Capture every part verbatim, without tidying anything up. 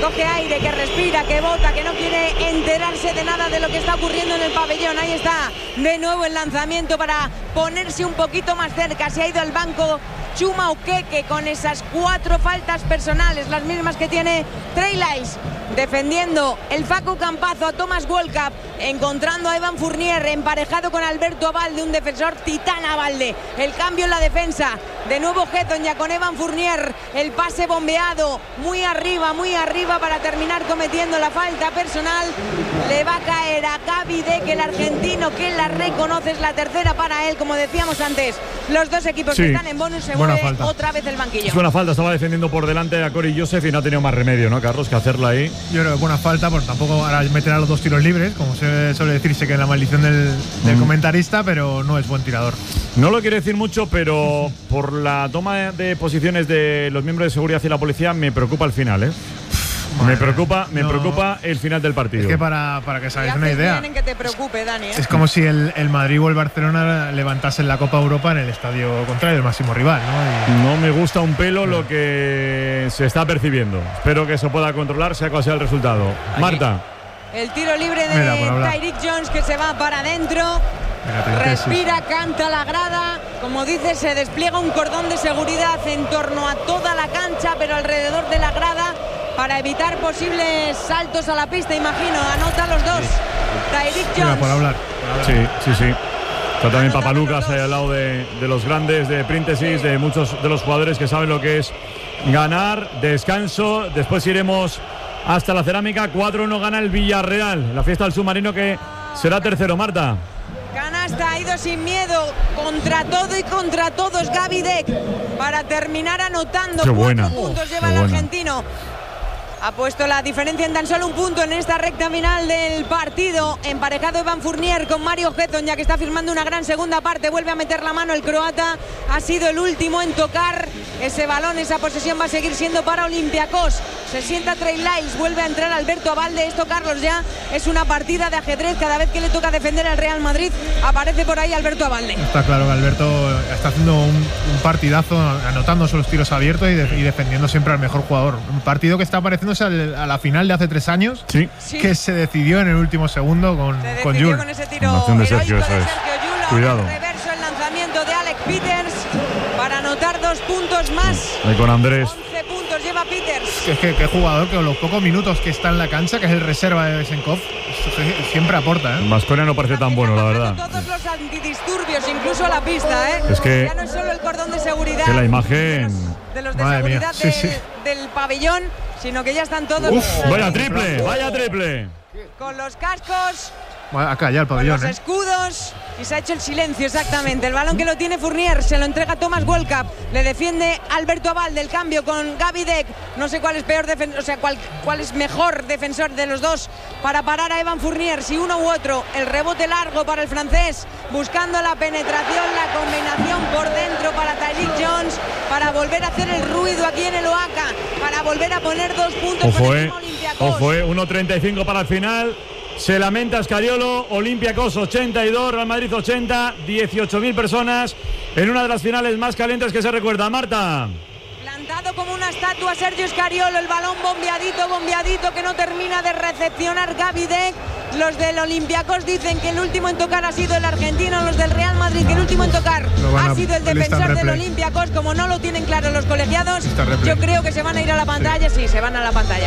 coge aire, que respira, que bota, que no quiere enterarse de nada de lo que está ocurriendo en el pabellón. Ahí está de nuevo el lanzamiento para ponerse un poquito más cerca. Se ha ido al banco Chuma Okeke con esas cuatro faltas personales, las mismas que tiene Trey Lyles. Defendiendo el Facu Campazo a Thomas Walkup, encontrando a Evan Fournier emparejado con Alberto Abalde, un defensor titán. Abalde, el cambio en la defensa, de nuevo Heaton ya con Evan Fournier, el pase bombeado muy arriba, muy arriba para terminar cometiendo la falta personal. Le va a caer a Gaby Deck, el argentino, que la reconoce, es la tercera para él. Como decíamos antes, los dos equipos sí, que están en bonus, se mueve falta. Otra vez el banquillo. Es buena falta, estaba defendiendo por delante a Corey Joseph y no ha tenido más remedio, ¿no, Carlos, que hacerla ahí? Yo creo que buena falta, pues tampoco ahora meterá los dos tiros libres, como se suele decirse que en la maldición del, del mm. comentarista, pero no es buen tirador. No lo quiere decir mucho, pero por la toma de posiciones de los miembros de seguridad y la policía me preocupa el final, ¿eh? Madre, me preocupa, me no. preocupa el final del partido. Es que para, para que sabéis una idea, en que te preocupe, Dani, ¿eh? es como si el, el Madrid o el Barcelona levantasen la Copa Europa en el estadio contrario, el máximo rival, ¿no? Y no me gusta un pelo no. lo que se está percibiendo. Espero que se pueda controlar, sea cual sea el resultado. Aquí. Marta. El tiro libre de Mira, Tyreek Jones, que se va para adentro. Respira, canta la grada. Como dice, se despliega un cordón de seguridad en torno a toda la cancha, pero alrededor de la grada, para evitar posibles saltos a la pista, imagino. Anota los dos. Tyreek Jones. Mira, por hablar. Sí, sí, sí. Está también Papalucas ahí al lado de, de los grandes, de Príntesis, de muchos de los jugadores que saben lo que es ganar. Descanso. Después iremos hasta la cerámica. cuatro uno gana el Villarreal. La fiesta del submarino, que será tercero. Marta. Canasta, ha ido sin miedo, contra todo y contra todos Gaby Deck, para terminar anotando. Qué buena. Cuatro puntos lleva Qué el buena. argentino. Ha puesto la diferencia en tan solo un punto en esta recta final del partido. Emparejado Evan Fournier con Mario Heaton, ya que está firmando una gran segunda parte. Vuelve a meter la mano el croata. Ha sido el último en tocar ese balón. Esa posesión va a seguir siendo para Olympiacos. Se sienta Trey Lyles, vuelve a entrar Alberto Abalde. Esto, Carlos, ya es una partida de ajedrez. Cada vez que le toca defender al Real Madrid, aparece por ahí Alberto Abalde. Está claro que Alberto está haciendo un, un partidazo, anotando los tiros abiertos y, de, y defendiendo siempre al mejor jugador. Un partido que está pareciéndose al, a la final de hace tres años, sí. Sí. que se decidió en el último segundo con, se con Jules. Con ese tiro de heroico Sergio, de eso es. Sergio Llull. Cuidado. Reverso el lanzamiento de Alec Peters para anotar dos puntos más. Ahí con Andrés. once puntos lleva Peters. Es que qué jugador, que con los pocos minutos que está en la cancha, que es el reserva de Besenkov, siempre aporta, ¿eh? Baskonia no parece tan bueno, la verdad. Todos los antidisturbios, incluso a la pista, ¿eh? Es que ya no es solo el cordón de seguridad. Que la imagen de los de, los de seguridad sí, de, sí. del pabellón, sino que ya están todos. Uf, vaya triple, vaya triple. Con los cascos. Acá ya el pabellón, con los ¿eh? escudos, y se ha hecho el silencio, exactamente. El balón que lo tiene Fournier, se lo entrega Thomas Walkup, le defiende Alberto Abalde. El cambio con Gaby Deck, no sé cuál es peor defensor, o sea, cuál, cuál es mejor defensor de los dos para parar a Evan Fournier, si uno u otro. El rebote largo para el francés, buscando la penetración, la combinación por dentro para Tyreek Jones, para volver a hacer el ruido aquí en el Oaca, para volver a poner dos puntos. Ojo, eh, ojo, eh, uno treinta y cinco para el final. Se lamenta Escariolo. Olympiacos ochenta y dos, Real Madrid ochenta, dieciocho mil personas en una de las finales más calientes que se recuerda. Marta. Plantado como una estatua Sergio Escariolo, el balón bombeadito, bombeadito, que no termina de recepcionar Gaby Deck. Los del Olympiacos dicen que el último en tocar ha sido el argentino, los del Real Madrid que el último en tocar ha sido el defensor del Olympiacos. Como no lo tienen claro los colegiados, yo creo que se van a ir a la pantalla. Sí, sí, se van a la pantalla.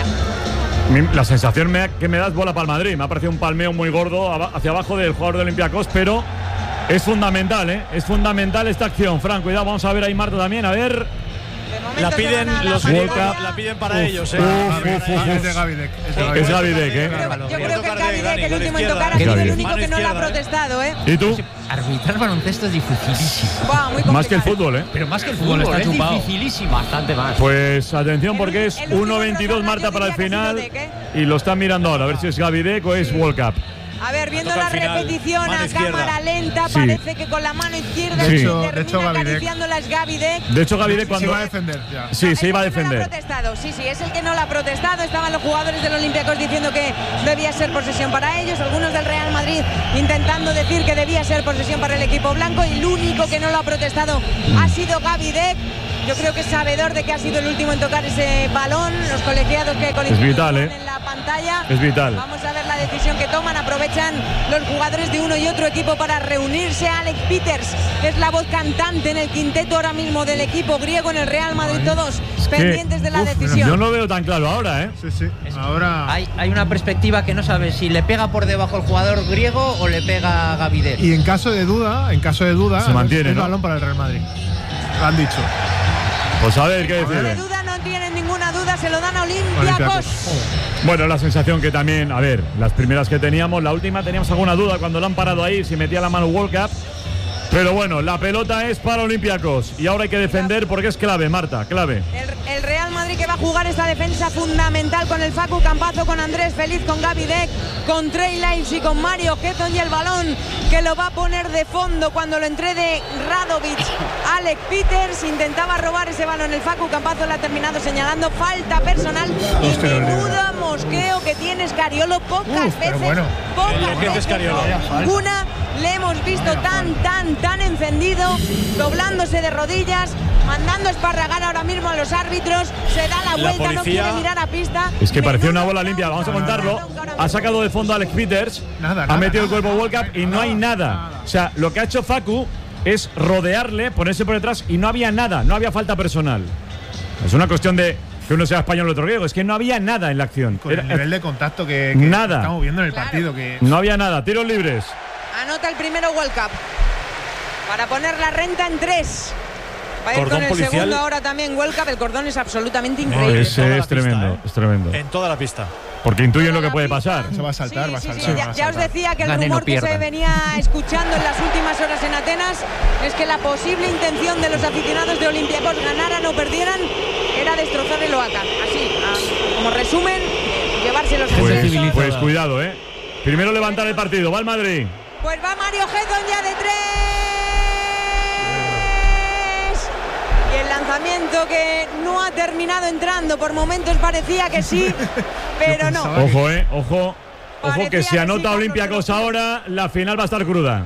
La sensación me, que me da es bola para el Madrid. Me ha parecido un palmeo muy gordo hacia abajo del jugador de Olympiacos, pero es fundamental, ¿eh? Es fundamental esta acción. Fran, cuidado, vamos a ver ahí Marta también, a ver. La piden los World la piden para uf, ellos, ¿eh? Uf, uf, uf, es de Gaby Deck. Es Gaby Deck, ¿eh? Yo creo que Gaby Deck, el último en tocar, ha sido el único que no lo ha protestado, ¿eh? ¿Y tú? Arbitrar baloncesto es dificilísimo. Wow, más que el fútbol, ¿eh? Pero más que el fútbol, está es chupado. Dificilísimo. Bastante más. Pues atención, porque es uno veintidós Marta para el final. Deck, ¿eh? Y lo están mirando ahora, a ver si es Gaby Deck o es World Cup. A ver, viendo la repetición a cámara lenta, sí. Parece que con la mano izquierda de sí. hecho, termina de hecho, acariciándola es Gaby Deck. De hecho, Gaby Deck cuando… Se iba a defender ya. Sí, no, se iba a defender. No ha protestado. Sí, sí, es el que no lo ha protestado. Estaban los jugadores del Olympiacos diciendo que debía ser posesión para ellos. Algunos del Real Madrid intentando decir que debía ser posesión para el equipo blanco. Y el único que no lo ha protestado mm. ha sido Gaby Deck. yo creo que es sabedor de que ha sido el último en tocar ese balón. Los colegiados que Es vital, ¿eh? en la pantalla. Es vital. Vamos a ver la decisión que toman. Aprovechan los jugadores de uno y otro equipo para reunirse. Alex Peters, que es la voz cantante en el quinteto ahora mismo del equipo griego en el Real Madrid. Todos pendientes de la Uf, decisión. Yo no lo veo tan claro ahora, ¿eh? Sí, sí. Ahora. Hay, hay una perspectiva que no sabe si le pega por debajo el jugador griego o le pega a Gavidet. Y en caso de duda, en caso de duda, se mantiene, el ¿no? balón para el Real Madrid. Lo han dicho. Pues a ver qué No deciden. de duda, no tienen ninguna duda, se lo dan a Olympiacos. Bueno, la sensación que también, a ver, las primeras que teníamos, la última teníamos alguna duda cuando lo han parado ahí, si metía la mano World Cup. Pero bueno, la pelota es para Olympiacos y ahora hay que defender porque es clave, Marta, clave. El, el Real Madrid que va a jugar esta defensa fundamental con el Facu Campazo, con Andrés Feliz, con Gavidet, con Trey Lyles y con Mario Getón, y el balón que lo va a poner de fondo cuando lo entregue Radovic. Alex Peters intentaba robar ese balón, el Facu Campazo le ha terminado señalando falta personal. Y menuda mosqueo que tiene Scariolo, pocas Uf, pero veces, bueno. pocas ¿Qué hace veces, Scariolo? ninguna le hemos visto tan, tan, tan encendido, doblándose de rodillas, mandando esparragar ahora mismo a los árbitros, se da la La vuelta, no policía- quiere mirar a pista. Es que parecía una Menudo bola caos, limpia, vamos a menudo contarlo. caos ahora Ha mismo. sacado de fondo a Alex Peters, Nada, ha nada, metido el nada, cuerpo World Cup y no hay nada. O sea, lo que ha hecho Facu es rodearle, ponerse por detrás y no había nada, no había falta personal. Es una cuestión de que uno sea español y otro griego, es que no había nada en la acción. Con Era- el nivel de contacto que, que Nada. estamos viendo en el Claro. partido. Que No había nada, tiros libres. Anota el primero World Cup para poner la renta en tres. Va a ir Cordón con el policial. segundo ahora también World Cup. El cordón es absolutamente No, increíble. es, toda la es pista, tremendo, ¿eh? es tremendo. En toda la pista. Porque intuyen Toda lo que la puede pista. pasar. se va a saltar, Sí, va a sí, sí, saltar. ya, va a ya os saltar. decía que el Gane, no rumor que se pierdan. venía escuchando en las últimas horas en Atenas es que la posible intención de los aficionados de Olympiacos, ganaran o perdieran, era destrozar el Oaca. Así, a- como resumen, eh, llevarse los Pues, puntos. pues cuidado, ¿eh? Primero levantar el partido, va el Madrid. Pues va Mario Gedon ya de tres. Y el lanzamiento que no ha terminado entrando. Por momentos parecía que sí, pero no. pensaba- Ojo, eh, ojo. Ojo Parecía que si que anota sí, Olympiacos Carlos, ahora, la final va a estar cruda.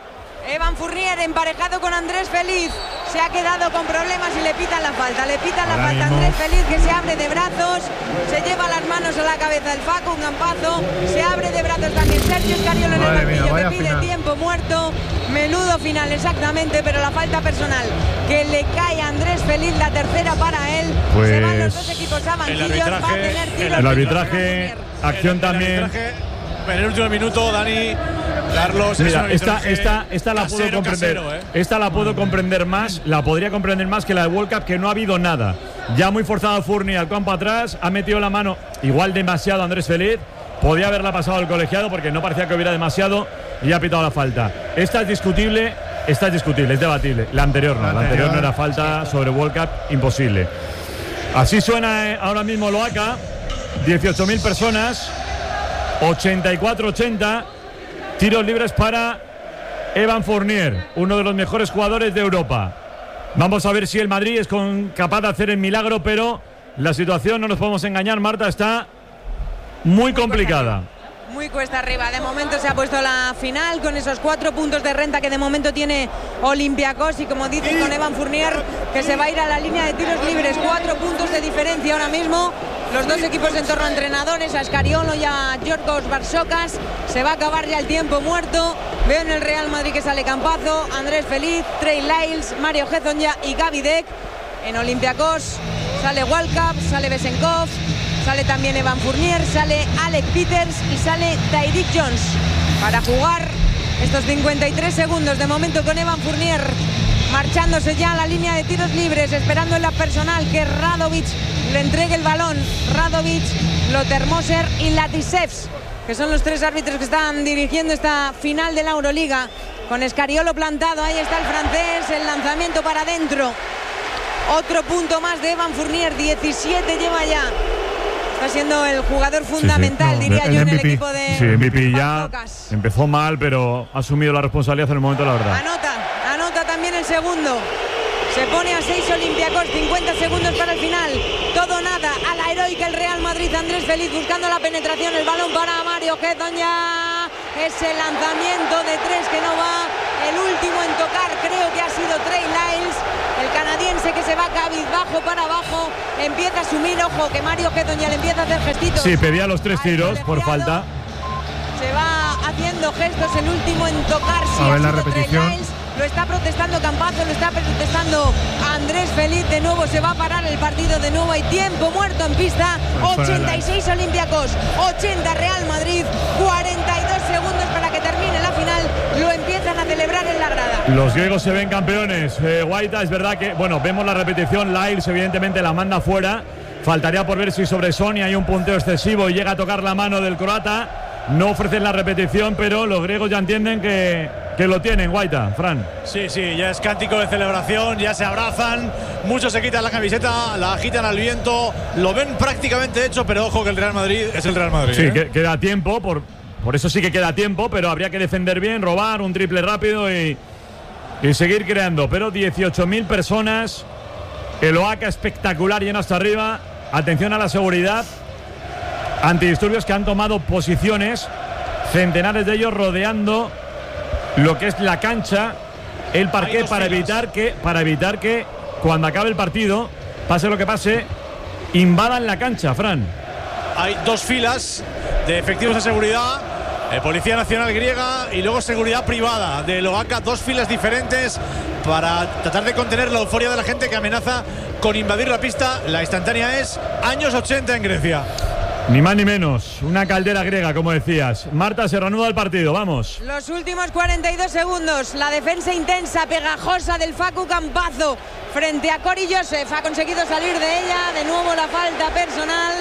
Evan Fournier emparejado con Andrés Feliz. Se ha quedado con problemas y le pitan la falta. Le pitan la Ahora falta a mismo. Andrés Feliz, que se abre de brazos. Se lleva las manos a la cabeza del Facu, un Campazo. Se abre de brazos también Sergio Scariolo en el Madre mía, banquillo, vaya que pide final. tiempo muerto. Menudo final, exactamente, pero la falta personal que le cae a Andrés Feliz, la tercera para él. Pues- Se van los dos equipos a banquillos. Va a arbitraje- tener tiros el El libres arbitraje, Evan Fournier. acción El- el también. arbitraje, En el último minuto, Dani, Carlos. es Mira, un esta, arbitraje esta, esta la puedo casero, comprender. casero, ¿eh? Esta la puedo comprender más, la podría comprender más que la de World Cup, que no ha habido nada. Ya muy forzado Fournier al campo atrás, ha metido la mano igual demasiado Andrés Feliz. Podía haberla pasado al colegiado porque no parecía que hubiera demasiado y ha pitado la falta. Esta es discutible, esta es discutible, es debatible. La anterior no, la anterior no era falta sobre World Cup, imposible. Así suena eh, ahora mismo Loaca, dieciocho mil personas, ochenta y cuatro ochenta, tiros libres para Evan Fournier, uno de los mejores jugadores de Europa. Vamos a ver si el Madrid es con, capaz de hacer el milagro, pero la situación, no nos podemos engañar, Marta, está muy complicada. Muy cuesta arriba. De momento se ha puesto la final con esos cuatro puntos de renta que de momento tiene Olympiacos, y como dicen con Evan Fournier, que se va a ir a la línea de tiros libres. Cuatro puntos de diferencia ahora mismo. Los dos equipos en torno a entrenadores, a Scariolo y a Giorgos Barsocas. Se va a acabar ya el tiempo muerto. Veo en el Real Madrid que sale Campazo, Andrés Feliz, Trey Lyles, Mario Hezonja y Gavidet. En Olympiacos sale Walcap, sale Besenkov, sale también Evan Fournier, sale Alex Peters y sale Tyreek Jones para jugar estos cincuenta y tres segundos de momento con Evan Fournier marchándose ya a la línea de tiros libres, esperando en la personal que Radovic le entregue el balón. Radovic, Lotermoser y Latisevs, que son los tres árbitros que están dirigiendo esta final de la Euroliga, con Scariolo plantado. Ahí está el francés, el lanzamiento para adentro. Otro punto más de Evan Fournier, diecisiete lleva ya. Está siendo el jugador fundamental, Sí, sí. diría No, yo, el en el M V P. equipo de Sí, M V P ya Bartocas. empezó mal, pero ha asumido la responsabilidad en el momento de la verdad. Anota, anota también el segundo. Se pone a seis Olympiacos, cincuenta segundos para el final. Todo nada, a la heroica el Real Madrid. Andrés Feliz buscando la penetración, el balón para Mario Hezonja. Ese lanzamiento de tres que no va. El último en tocar creo que ha sido Trey Lyles. El canadiense que se va cabizbajo para abajo, empieza a asumir, ojo, que Mario Quetoña le empieza a hacer gestitos. Sí, pedía los tres tiros por falta. Se va haciendo gestos, el último en tocarse. A ver la sido repetición. Trey Lyles. Lo está protestando Campazo, lo está protestando Andrés Feliz. De nuevo se va a parar el partido, de nuevo hay tiempo muerto en pista. ochenta y seis Olympiacos, ochenta Real Madrid, cuarenta y dos segundos para que termine la final. Lo empiezan a celebrar en la grada. Los griegos se ven campeones. Eh, Guaita, es verdad que, bueno, vemos la repetición. Lyles evidentemente la manda fuera. Faltaría por ver si sobre Sonia hay un punteo excesivo y llega a tocar la mano del croata. No ofrecen la repetición, pero los griegos ya entienden que, que lo tienen, Guaita, Fran. Sí, sí, ya es cántico de celebración, ya se abrazan, muchos se quitan la camiseta, la agitan al viento, lo ven prácticamente hecho, pero ojo que el Real Madrid es el Real Madrid. Sí, ¿eh? que, queda tiempo, por, por eso sí que queda tiempo, pero habría que defender bien, robar un triple rápido y, y seguir creando. Pero dieciocho mil personas, el Oaxaca espectacular, lleno hasta arriba. Atención a la seguridad. Antidisturbios que han tomado posiciones, centenares de ellos rodeando lo que es la cancha, el parqué, para evitar que para evitar que cuando acabe el partido, pase lo que pase, invadan la cancha, Fran. Hay dos filas de efectivos de seguridad, eh, Policía Nacional griega y luego seguridad privada del Oaxaca, dos filas diferentes para tratar de contener la euforia de la gente que amenaza con invadir la pista. La instantánea es años ochenta en Grecia. Ni más ni menos, una caldera griega, como decías. Marta, se reanuda el partido, vamos. Los últimos cuarenta y dos segundos, la defensa intensa, pegajosa del Facu Campazo frente a Cory Joseph. Ha conseguido salir de ella, de nuevo la falta personal.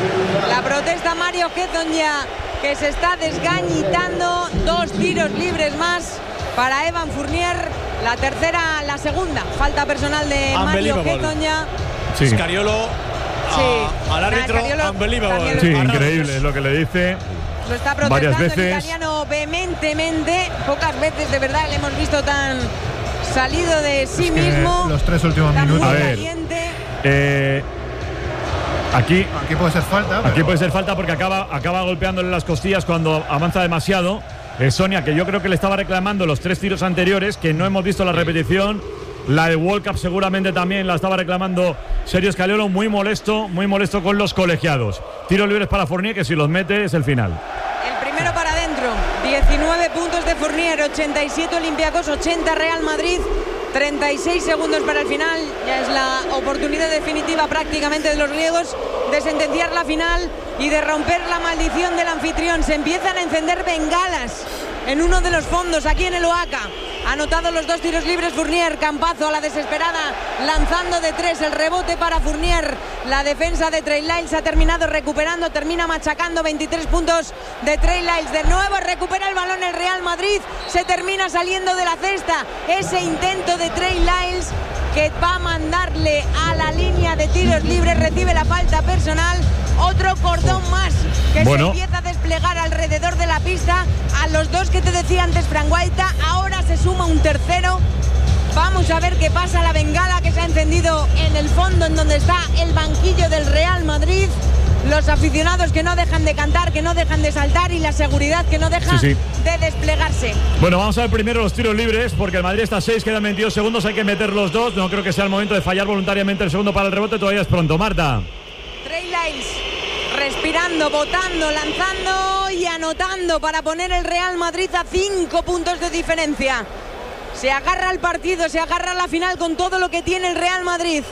La protesta Mario Quetoña, que se está desgañitando. Dos tiros libres más para Evan Fournier. La tercera, la segunda, falta personal de Mario Quetoña. Sí. Scariolo. Sí, a, al árbitro, unbelievable. Sí, increíble es lo que le dice. Lo está protestando el italiano vehementemente. Pocas veces de verdad le hemos visto tan salido de sí es que mismo. Los tres últimos Está minutos. muy A ver, caliente. Eh, aquí, Aquí puede ser falta. aquí pero- puede ser falta porque acaba, acaba golpeándole las costillas cuando avanza demasiado. Eh, Sonia, que yo creo que le estaba reclamando los tres tiros anteriores, que no hemos visto la repetición. La de World Cup seguramente también la estaba reclamando Sergio Scariolo, muy molesto, muy molesto con los colegiados. Tiros libres para Fournier, que si los mete es el final. El primero para adentro. diecinueve puntos de Fournier, ochenta y siete Olympiacos, ochenta Real Madrid. treinta y seis segundos para el final. Ya es la oportunidad definitiva prácticamente de los griegos de sentenciar la final y de romper la maldición del anfitrión. Se empiezan a encender bengalas en uno de los fondos aquí en el Oaxaca. Ha anotado los dos tiros libres Fournier. Campazo a la desesperada, lanzando de tres, el rebote para Fournier. La defensa de Trey Lyles ha terminado recuperando, termina machacando. Veintitrés puntos de Trey Lyles. De nuevo recupera el balón el Real Madrid. Se termina saliendo de la cesta. Ese intento de Trey Lyles que va a mandarle a la línea de tiros libres, recibe la falta personal. Otro cordón más que Bueno. se empieza a desplegar alrededor de la pista. A los dos que te decía antes Fran Guaita, ahora se suma un tercero. Vamos a ver qué pasa. La bengala que se ha encendido en el fondo, en donde está el banquillo del Real Madrid. Los aficionados que no dejan de cantar, que no dejan de saltar, y la seguridad que no deja Sí, sí. de desplegarse. Bueno, vamos a ver primero los tiros libres, porque el Madrid está a seis, quedan veintidós segundos, hay que meter los dos. No creo que sea el momento de fallar voluntariamente el segundo para el rebote, todavía es pronto. Marta. Trey Lyles respirando, botando, lanzando y anotando para poner el Real Madrid a cinco puntos de diferencia. Se agarra al partido, se agarra a la final con todo lo que tiene el Real Madrid.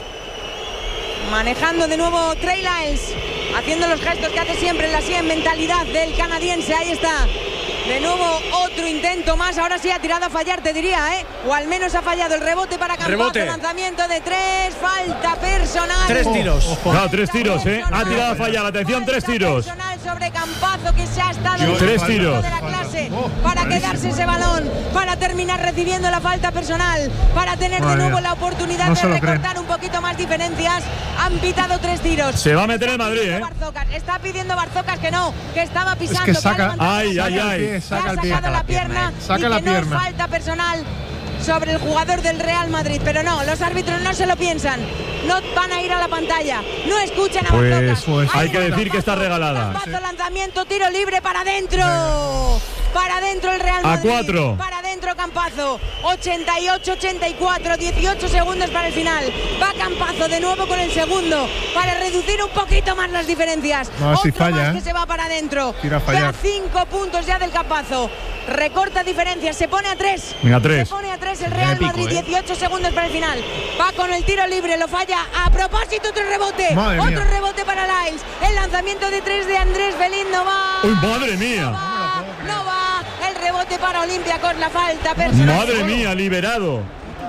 Manejando de nuevo Trey Lyles, haciendo los gestos que hace siempre en la sien mentalidad del canadiense. Ahí está. De nuevo otro intento más. Ahora sí ha tirado a fallar, te diría, ¿eh? O al menos ha fallado el rebote para Campazo. Rebote. Lanzamiento de tres. Falta personal. Tres tiros. Ojo. No, tres tiros, ¿eh? Ha tirado a fallar, atención, tres Falta tiros. personal sobre Campazo, que se ha estado Yo- en Tres el tiros. de la clase Oh, para clarísimo. quedarse ese balón, para terminar recibiendo la falta personal, para tener de Madre nuevo mía. la oportunidad No de se lo creen. recortar un poquito más diferencias. Han pitado tres tiros. Se va a meter el Madrid, ¿eh? Barzocas. Está pidiendo Barzocas que no, que estaba pisando. que que ha saca- levantado Ay, la ay, pierna, ay. que ha Saca el pie. sacado la Saca la pierna, pierna. Saca y que la no pierna. es falta personal sobre el jugador del Real Madrid. Pero no, los árbitros no se lo piensan. No van a ir a la pantalla. No escuchan a Pues, Barzocas. pues, Ahí hay que va decir que está Campazo, regalada. Campazo, lanzamiento, tiro libre para adentro. Para adentro el Real A Madrid. cuatro. Para adentro cuatro Campazo. ochenta y ocho ochenta y cuatro, dieciocho segundos para el final. Va Campazo de nuevo con el segundo para reducir un poquito más las diferencias. No, Otro si falla, más ¿eh? que se va para adentro. Tira a fallar. Da cinco puntos ya del Campazo. Recorta diferencias, se pone a tres. Venga, tres. Se pone a tres el Tiene Real pico, Madrid, ¿eh? dieciocho segundos para el final. Va con el tiro libre, lo falla. A propósito, otro rebote. Madre otro mía. rebote para Lyles. El lanzamiento de tres de Andrés Feliz no va. ¡Uy, madre mía! No va, no va. El rebote para Olympiacos, la falta personal. Madre mía, liberado.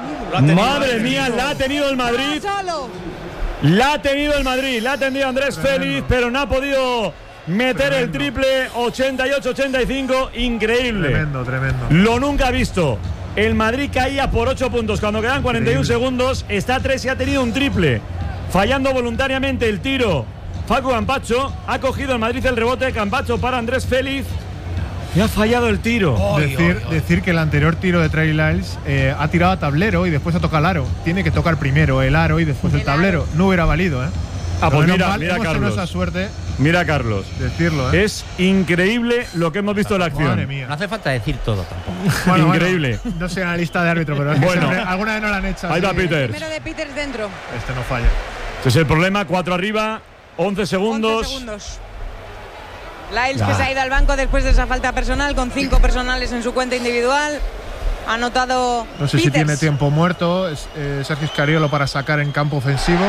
Madre mía, la ha tenido el Madrid. Solo. La ha tenido el Madrid. La ha tenido Andrés Félix, pero no ha podido meter el Tremendo. triple. ochenta y ocho ochenta y cinco. Increíble. Tremendo, tremendo. Lo nunca visto. El Madrid caía por ocho puntos. Cuando quedan cuarenta y uno Increíble. segundos, está a tres y ha tenido un triple. Fallando voluntariamente el tiro. Facu Campacho. Ha cogido el Madrid el rebote. Campacho para Andrés Félix. Y ha fallado el tiro. Decir, decir que el anterior tiro de Trey Lyles eh, ha tirado a tablero y después ha tocado el aro. Tiene que tocar primero el aro y después el, El tablero. aro. No hubiera valido, ¿eh? Ah, pues Menos mira, mal, mira hemos tenido Carlos. esa suerte Mira, Carlos. de decirlo, ¿eh? Es increíble lo que hemos visto en la acción. Madre mía. No hace falta decir todo tampoco. Bueno, bueno, Increíble. no soy analista de árbitro, pero es que Bueno. siempre- alguna vez no la han hecho. Ahí así va que Peters. Primero de Peters dentro. Este no falla. Ese es el problema. Cuatro arriba, once segundos. once segundos. Lyles que se ha ido al banco después de esa falta personal con cinco personales en su cuenta individual. Ha anotado No sé si Peters. tiene tiempo muerto. Es, eh, Sergio Scariolo para sacar en campo ofensivo.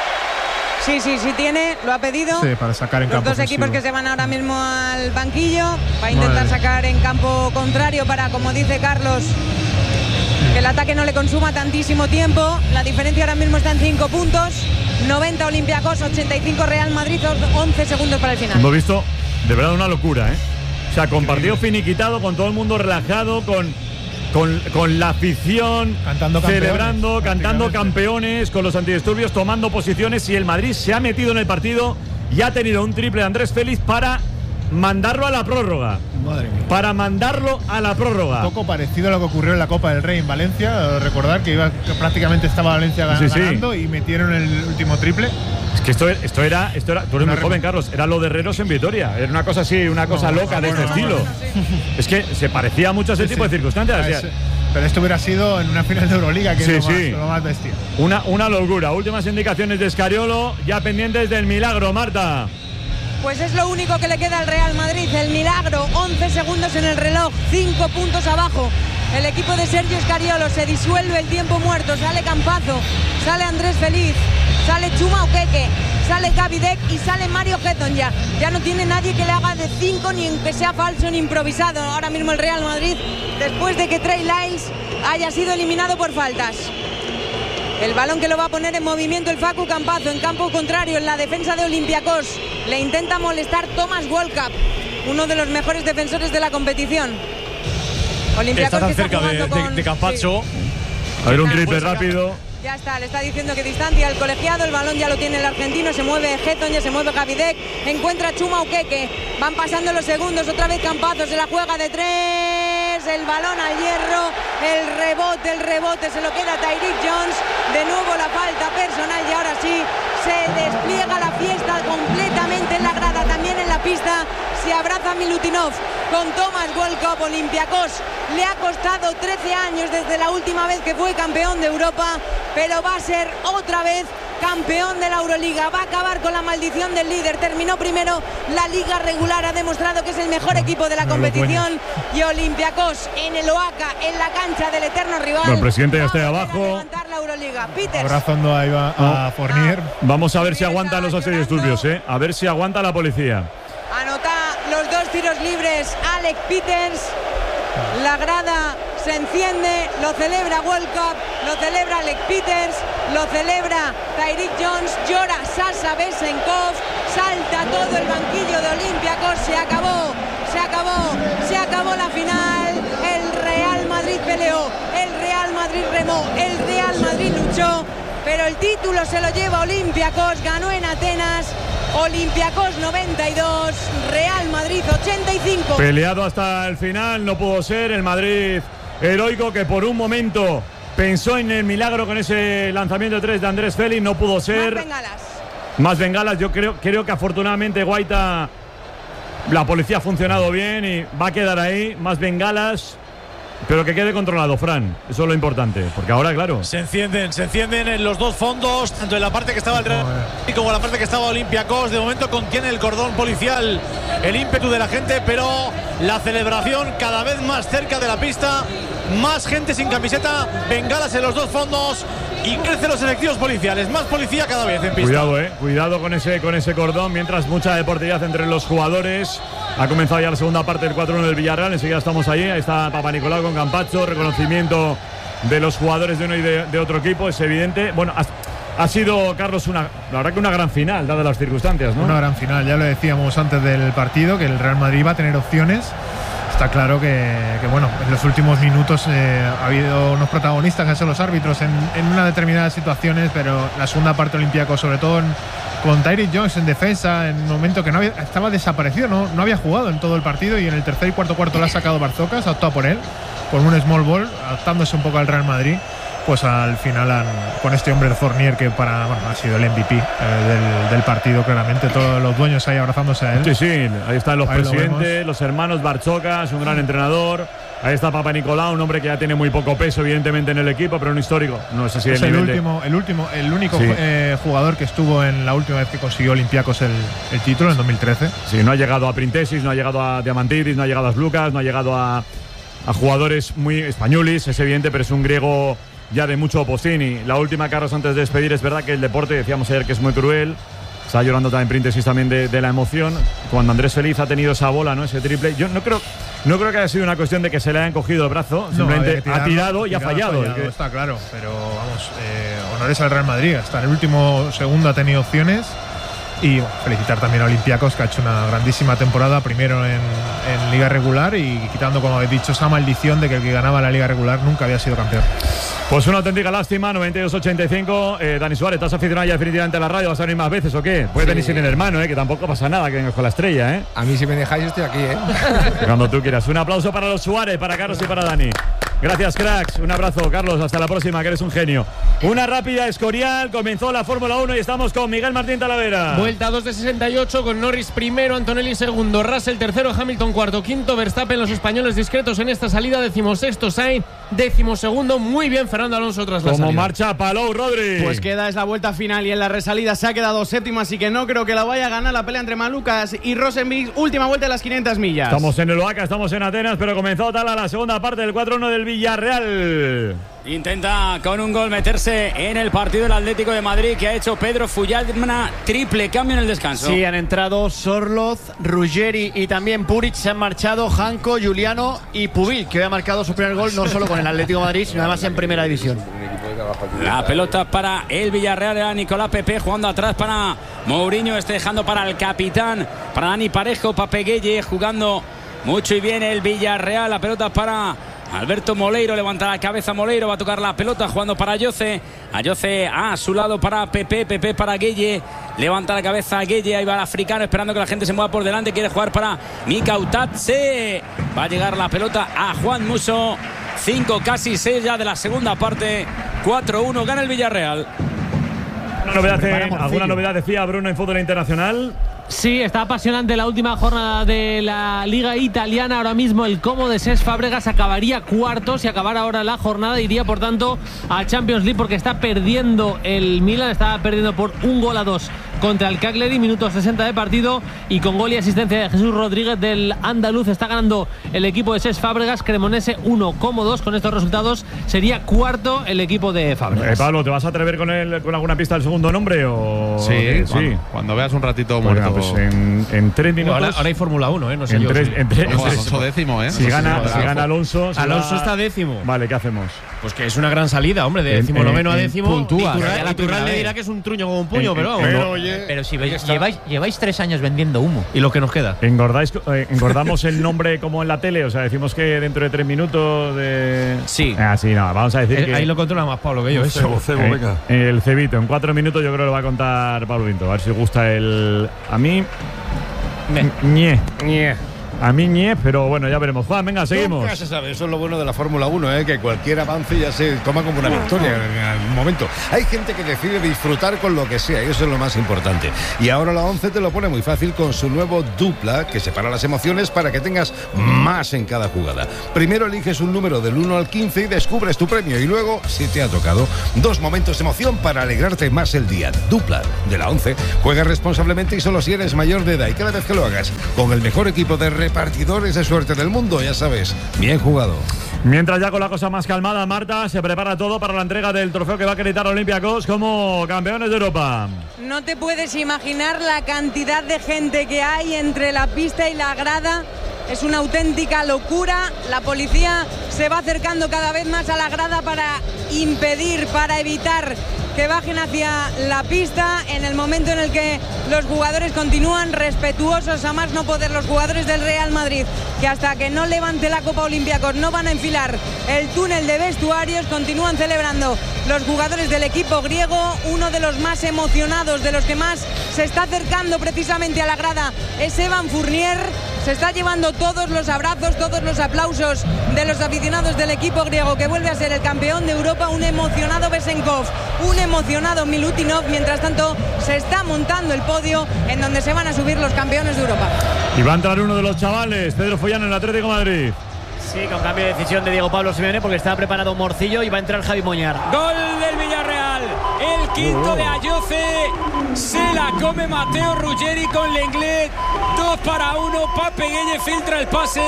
Sí, sí, sí tiene, lo ha pedido. Sí, para sacar en Los campo dos ofensivo. equipos que se van ahora mismo al banquillo. Va a intentar Madre. sacar en campo contrario para, como dice Carlos, que el ataque no le consuma tantísimo tiempo. La diferencia ahora mismo está en cinco puntos. noventa Olympiacos, ochenta y cinco Real Madrid, once segundos para el final. Hemos visto de verdad una locura, ¿eh? O sea, con partido finiquitado, con todo el mundo relajado, con, con, con la afición Cantando campeones, celebrando, cantando prácticamente. campeones, con los antidisturbios tomando posiciones, y el Madrid se ha metido en el partido y ha tenido un triple de Andrés Félix para mandarlo a la prórroga. Madre mía. Para mandarlo a la prórroga. Un poco parecido a lo que ocurrió en la Copa del Rey en Valencia. Recordar que, iba, que prácticamente estaba Valencia gan- Sí, sí. ganando y metieron el último triple. Es que esto, esto era, esto era, tú eres Una muy joven, rem- Carlos, era lo de Herreros en Vitoria. Era una cosa así, una cosa No, loca de bueno, este no, estilo. Es que se parecía mucho a ese Sí, tipo sí. de circunstancias. Ah, o sea, es- Pero esto hubiera sido en una final de Euroliga, que Sí, es lo, sí. más, lo más bestia. Una, una locura. Últimas indicaciones de Scariolo, ya pendientes del milagro, Marta. Pues es lo único que le queda al Real Madrid, el milagro. once segundos en el reloj, cinco puntos abajo. El equipo de Sergio Scariolo, se disuelve el tiempo muerto. Sale Campazo, sale Andrés Feliz, sale Chuma Okeke, sale Gavidec y sale Mario Heton ya. Ya no tiene nadie que le haga de cinco, ni en que sea falso ni improvisado. Ahora mismo el Real Madrid, después de que Trey Lyles haya sido eliminado por faltas. El balón que lo va a poner en movimiento el Facu Campazo en campo contrario en la defensa de Olympiacos. Le intenta molestar Thomas Walkup, uno de los mejores defensores de la competición. Olympiacos Está tan que está cerca de, jugando de- con- de Campacho. A ver, un Está- triple rápido. Ya está, le está diciendo que distancia al colegiado, el balón ya lo tiene el argentino, se mueve Heton, ya se mueve Gavidec, encuentra Chuma Okeke, van pasando los segundos, otra vez Campazo, se la juega de tres, el balón al hierro, el rebote, el rebote, se lo queda Tyreek Jones, de nuevo la falta personal y ahora sí, se despliega la fiesta completamente en la grada, también en la pista, se abraza Milutinov con Thomas Walkup. Olympiacos le ha costado trece años desde la última vez que fue campeón de Europa, pero va a ser otra vez campeón de la Euroliga, va a acabar con la maldición del líder, terminó primero la liga regular, ha demostrado que es el mejor equipo de la No lo competición y Olympiacos en el Oaca, en la cancha del eterno rival. Bueno, el presidente ya está ahí va a volver a abajo. levantar la Euroliga. Peters. Abrazando ahí va a Fournier. Vamos a ver si Está aguantan los llorando. antidisturbios, ¿eh? A ver si aguanta la policía. Anota los dos tiros libres Alec Peters. La grada se enciende, lo celebra World Cup, lo celebra Alec Peters, lo celebra Tyreek Jones, llora Sasha Besenkov, salta todo el banquillo de Olympiacos, se acabó, se acabó, se acabó la final, el Real Madrid peleó, el Real Madrid remó, el Real Madrid luchó, pero el título se lo lleva Olympiacos, ganó en Atenas. Olympiacos noventa y dos, Real Madrid ochenta y cinco. Peleado hasta el final, no pudo ser. El Madrid heroico que por un momento pensó en el milagro con ese lanzamiento de tres de Andrés Félix, no pudo ser. Más bengalas. Más bengalas, yo creo, creo que afortunadamente Guaita, la policía ha funcionado bien y va a quedar ahí. Más bengalas. pero que quede controlado, Fran. Eso es lo importante, porque ahora, claro. Se encienden, se encienden en los dos fondos, tanto en la parte que estaba el Real Madrid como en la parte que estaba Olympiacos. De momento contiene el cordón policial el ímpetu de la gente, pero la celebración cada vez más cerca de la pista. Más gente sin camiseta, bengalas en los dos fondos y crecen los efectivos policiales. Más policía cada vez en pista. Cuidado, eh. Cuidado con ese, con ese cordón, mientras mucha deportividad entre los jugadores. Ha comenzado ya la segunda parte del cuatro uno del Villarreal. Enseguida estamos allí. Ahí está Papanicolau con Campacho. Reconocimiento de los jugadores de uno y de, de otro equipo. Es evidente. Bueno, ha, ha sido, Carlos, una, la verdad que una gran final, dadas las circunstancias, ¿no? Una gran final. Ya lo decíamos antes del partido, que el Real Madrid va a tener opciones. Está claro que, que bueno, en los últimos minutos eh, ha habido unos protagonistas que son los árbitros en, en unas determinadas situaciones, pero la segunda parte Olympiacos, sobre todo en, con Tyreek Jones en defensa, en un momento que no había, estaba desaparecido, no, no había jugado en todo el partido, y en el tercer y cuarto cuarto le ha sacado Barzocas, ha optado por él, por un small ball, adaptándose un poco al Real Madrid. Pues al final han, con este hombre, el Fournier, que para bueno, ha sido el M V P eh, del, del partido, claramente, todos los dueños ahí abrazándose a él. Sí, sí, ahí están los ahí presidentes, los hermanos Barchocas, un gran entrenador. Ahí está Papanicolau, un hombre que ya tiene muy poco peso, evidentemente, en el equipo, pero un histórico. No sé si es el, el último, el último, el único sí. eh, jugador que estuvo en la última vez que consiguió Olympiacos el, el título, en dos mil trece. Sí, no ha llegado a Printesis, no ha llegado a Diamantidis, no ha llegado a Lucas, no ha llegado a, a jugadores muy españoles, es evidente, pero es un griego ya de mucho Postini. La última, Carlos, antes de despedir, es verdad que el deporte, decíamos ayer que es muy cruel. Está llorando también Príntesis también de, de la emoción. Cuando Andrés Feliz ha tenido esa bola, ¿no? Ese triple. Yo no creo, no creo que haya sido una cuestión de que se le hayan cogido el brazo. No, simplemente tirarlo, ha tirado y ha fallado. fallado que... Está claro, pero vamos, eh, honores al Real Madrid. Hasta en el último segundo ha tenido opciones. Y bueno, felicitar también a Olympiacos, que ha hecho una grandísima temporada, primero en, en Liga Regular, y quitando, como habéis dicho, esa maldición de que el que ganaba la Liga Regular nunca había sido campeón. Pues una auténtica lástima, noventa y dos ochenta y cinco. Eh, Dani Suárez, ¿estás aficionado ya definitivamente a la radio? ¿Vas a venir más veces o qué? Puedes sí. venir sin el hermano, ¿eh? Que tampoco pasa nada que vengas con la estrella, ¿eh? A mí, si me dejáis, estoy aquí, ¿eh? Cuando tú quieras. Un aplauso para los Suárez, para Carlos y para Dani. Gracias, cracks. Un abrazo, Carlos. Hasta la próxima, que eres un genio. Una rápida Escorial. Comenzó la Fórmula uno y estamos con Miguel Martín Talavera. Vuelta dos de sesenta y ocho con Norris primero, Antonelli segundo, Russell tercero, Hamilton cuarto, quinto Verstappen. Los españoles discretos en esta salida. Decimosexto Sainz, decimosegundo. Muy bien Fernando Alonso tras la Como salida. marcha Palou, Rodri. Pues queda, es la vuelta final, y en la resalida se ha quedado séptimo, así que no creo que la vaya a ganar la pelea entre Malucas y Rosenvig. Última vuelta de las quinientas millas. Estamos en el Oaca, estamos en Atenas, pero comenzó tal a la segunda parte del cuatro uno del Villarreal. Intenta con un gol meterse en el partido el Atlético de Madrid, que ha hecho Pedro Fullalna. Triple cambio en el descanso. Sí, han entrado Sorloz, Ruggeri y también Puric. Se han marchado Janko, Juliano y Pubil, que había marcado su primer gol no solo con el Atlético de Madrid, sino además en primera división. La pelota para el Villarreal, era Nicolás Pepe jugando atrás para Mourinho, este dejando para el capitán, para Dani Parejo, Pape Gueye jugando mucho y bien el Villarreal. La pelota para Alberto Moleiro, levanta la cabeza Moleiro, va a tocar la pelota jugando para Ayoce. Ayoce a su lado para Pepe, Pepe para Gueye, levanta la cabeza Gueye, ahí va el africano esperando que la gente se mueva por delante, quiere jugar para Mika Utatse. Va a llegar la pelota a Juan Musso. cinco, casi seis ya de la segunda parte. cuatro uno, gana el Villarreal. ¿Alguna novedad, en, ¿alguna novedad decía Bruno en fútbol internacional? Sí, está apasionante la última jornada de la Liga Italiana. Ahora mismo el Como de Cesc Fábregas acabaría cuarto. Si acabara ahora la jornada, iría por tanto a Champions League, porque está perdiendo el Milan. Está perdiendo por un gol a dos contra el Cagliari, minuto sesenta de partido, y con gol y asistencia de Jesús Rodríguez del andaluz está ganando el equipo de Cesc Fábregas. Cremonese uno, Como dos. Con estos resultados sería cuarto el equipo de Fábregas. Eh, Pablo, ¿te vas a atrever con, el, con alguna pista del segundo nombre? O... Sí, sí. Cuando, cuando veas un ratito bueno, muerto. Pues en, en tres minutos. Ahora, ahora hay Fórmula uno, ¿eh? No sé en yo. Tres, sí. en tres, Ojo, Alonso décimo, ¿eh? Si gana, si gana Alonso. Alonso va... está décimo. Vale, ¿qué hacemos? Pues que es una gran salida, hombre, de décimo noveno a décimo. Puntúa. Iturral, Iturral le dirá que es un truño con un puño, en, pero vamos. pero, no. oye, pero si veis, lleváis, lleváis tres años vendiendo humo. ¿Y lo que nos queda? ¿Engordáis, eh, ¿Engordamos el nombre como en la tele? O sea, decimos que dentro de tres minutos de. Sí. Ah, sí, no, vamos a decir eh, que. Ahí lo controla más Pablo que yo, eso. Cebo, cebo, eh, venga. El cebito, en cuatro minutos yo creo que lo va a contar Pablo Vinto. A ver si gusta el. A mí. Me. Ñe. Ñe. A mí ñe, pero bueno, ya veremos. Juan, venga, seguimos. Nunca se sabe, eso es lo bueno de la Fórmula uno, ¿eh? Que cualquier avance ya se toma como una victoria en algún momento. Hay gente que decide disfrutar con lo que sea y eso es lo más importante. Y ahora la once te lo pone muy fácil con su nuevo dupla que separa las emociones para que tengas más en cada jugada. Primero eliges un número del uno al quince y descubres tu premio y luego, si te ha tocado, dos momentos de emoción para alegrarte más el día. Dupla de la once. Juega responsablemente y solo si eres mayor de edad y cada vez que lo hagas con el mejor equipo de repartidores de suerte del mundo, ya sabes, bien jugado. Mientras ya con la cosa más calmada, Marta, se prepara todo para la entrega del trofeo que va a acreditar a Olympiacos como campeones de Europa. No te puedes imaginar la cantidad de gente que hay entre la pista y la grada. Es una auténtica locura. La policía se va acercando cada vez más a la grada para impedir, para evitar que bajen hacia la pista en el momento en el que los jugadores continúan respetuosos a más no poder. Los jugadores del Real Madrid, que hasta que no levante la Copa Olympiacos no van a enfilar el túnel de vestuarios, continúan celebrando los jugadores del equipo griego. Uno de los más emocionados, de los que más se está acercando precisamente a la grada, es Evan Fournier. Se está llevando todos los abrazos, todos los aplausos de los aficionados del equipo griego, que vuelve a ser el campeón de Europa. Un emocionado Besenkov, un emocionado Milutinov. Mientras tanto, se está montando el podio en donde se van a subir los campeones de Europa. Y va a entrar uno de los chavales, Pedro Follán, en el Atlético de Madrid. Sí, con cambio de decisión de Diego Pablo Simeone porque estaba preparado Morcillo y va a entrar Javi Moñar. Gol del Villarreal, el quinto de Ayoce, se la come Matteo Ruggeri con Lenglet, dos para uno, Pape Gueye filtra el pase,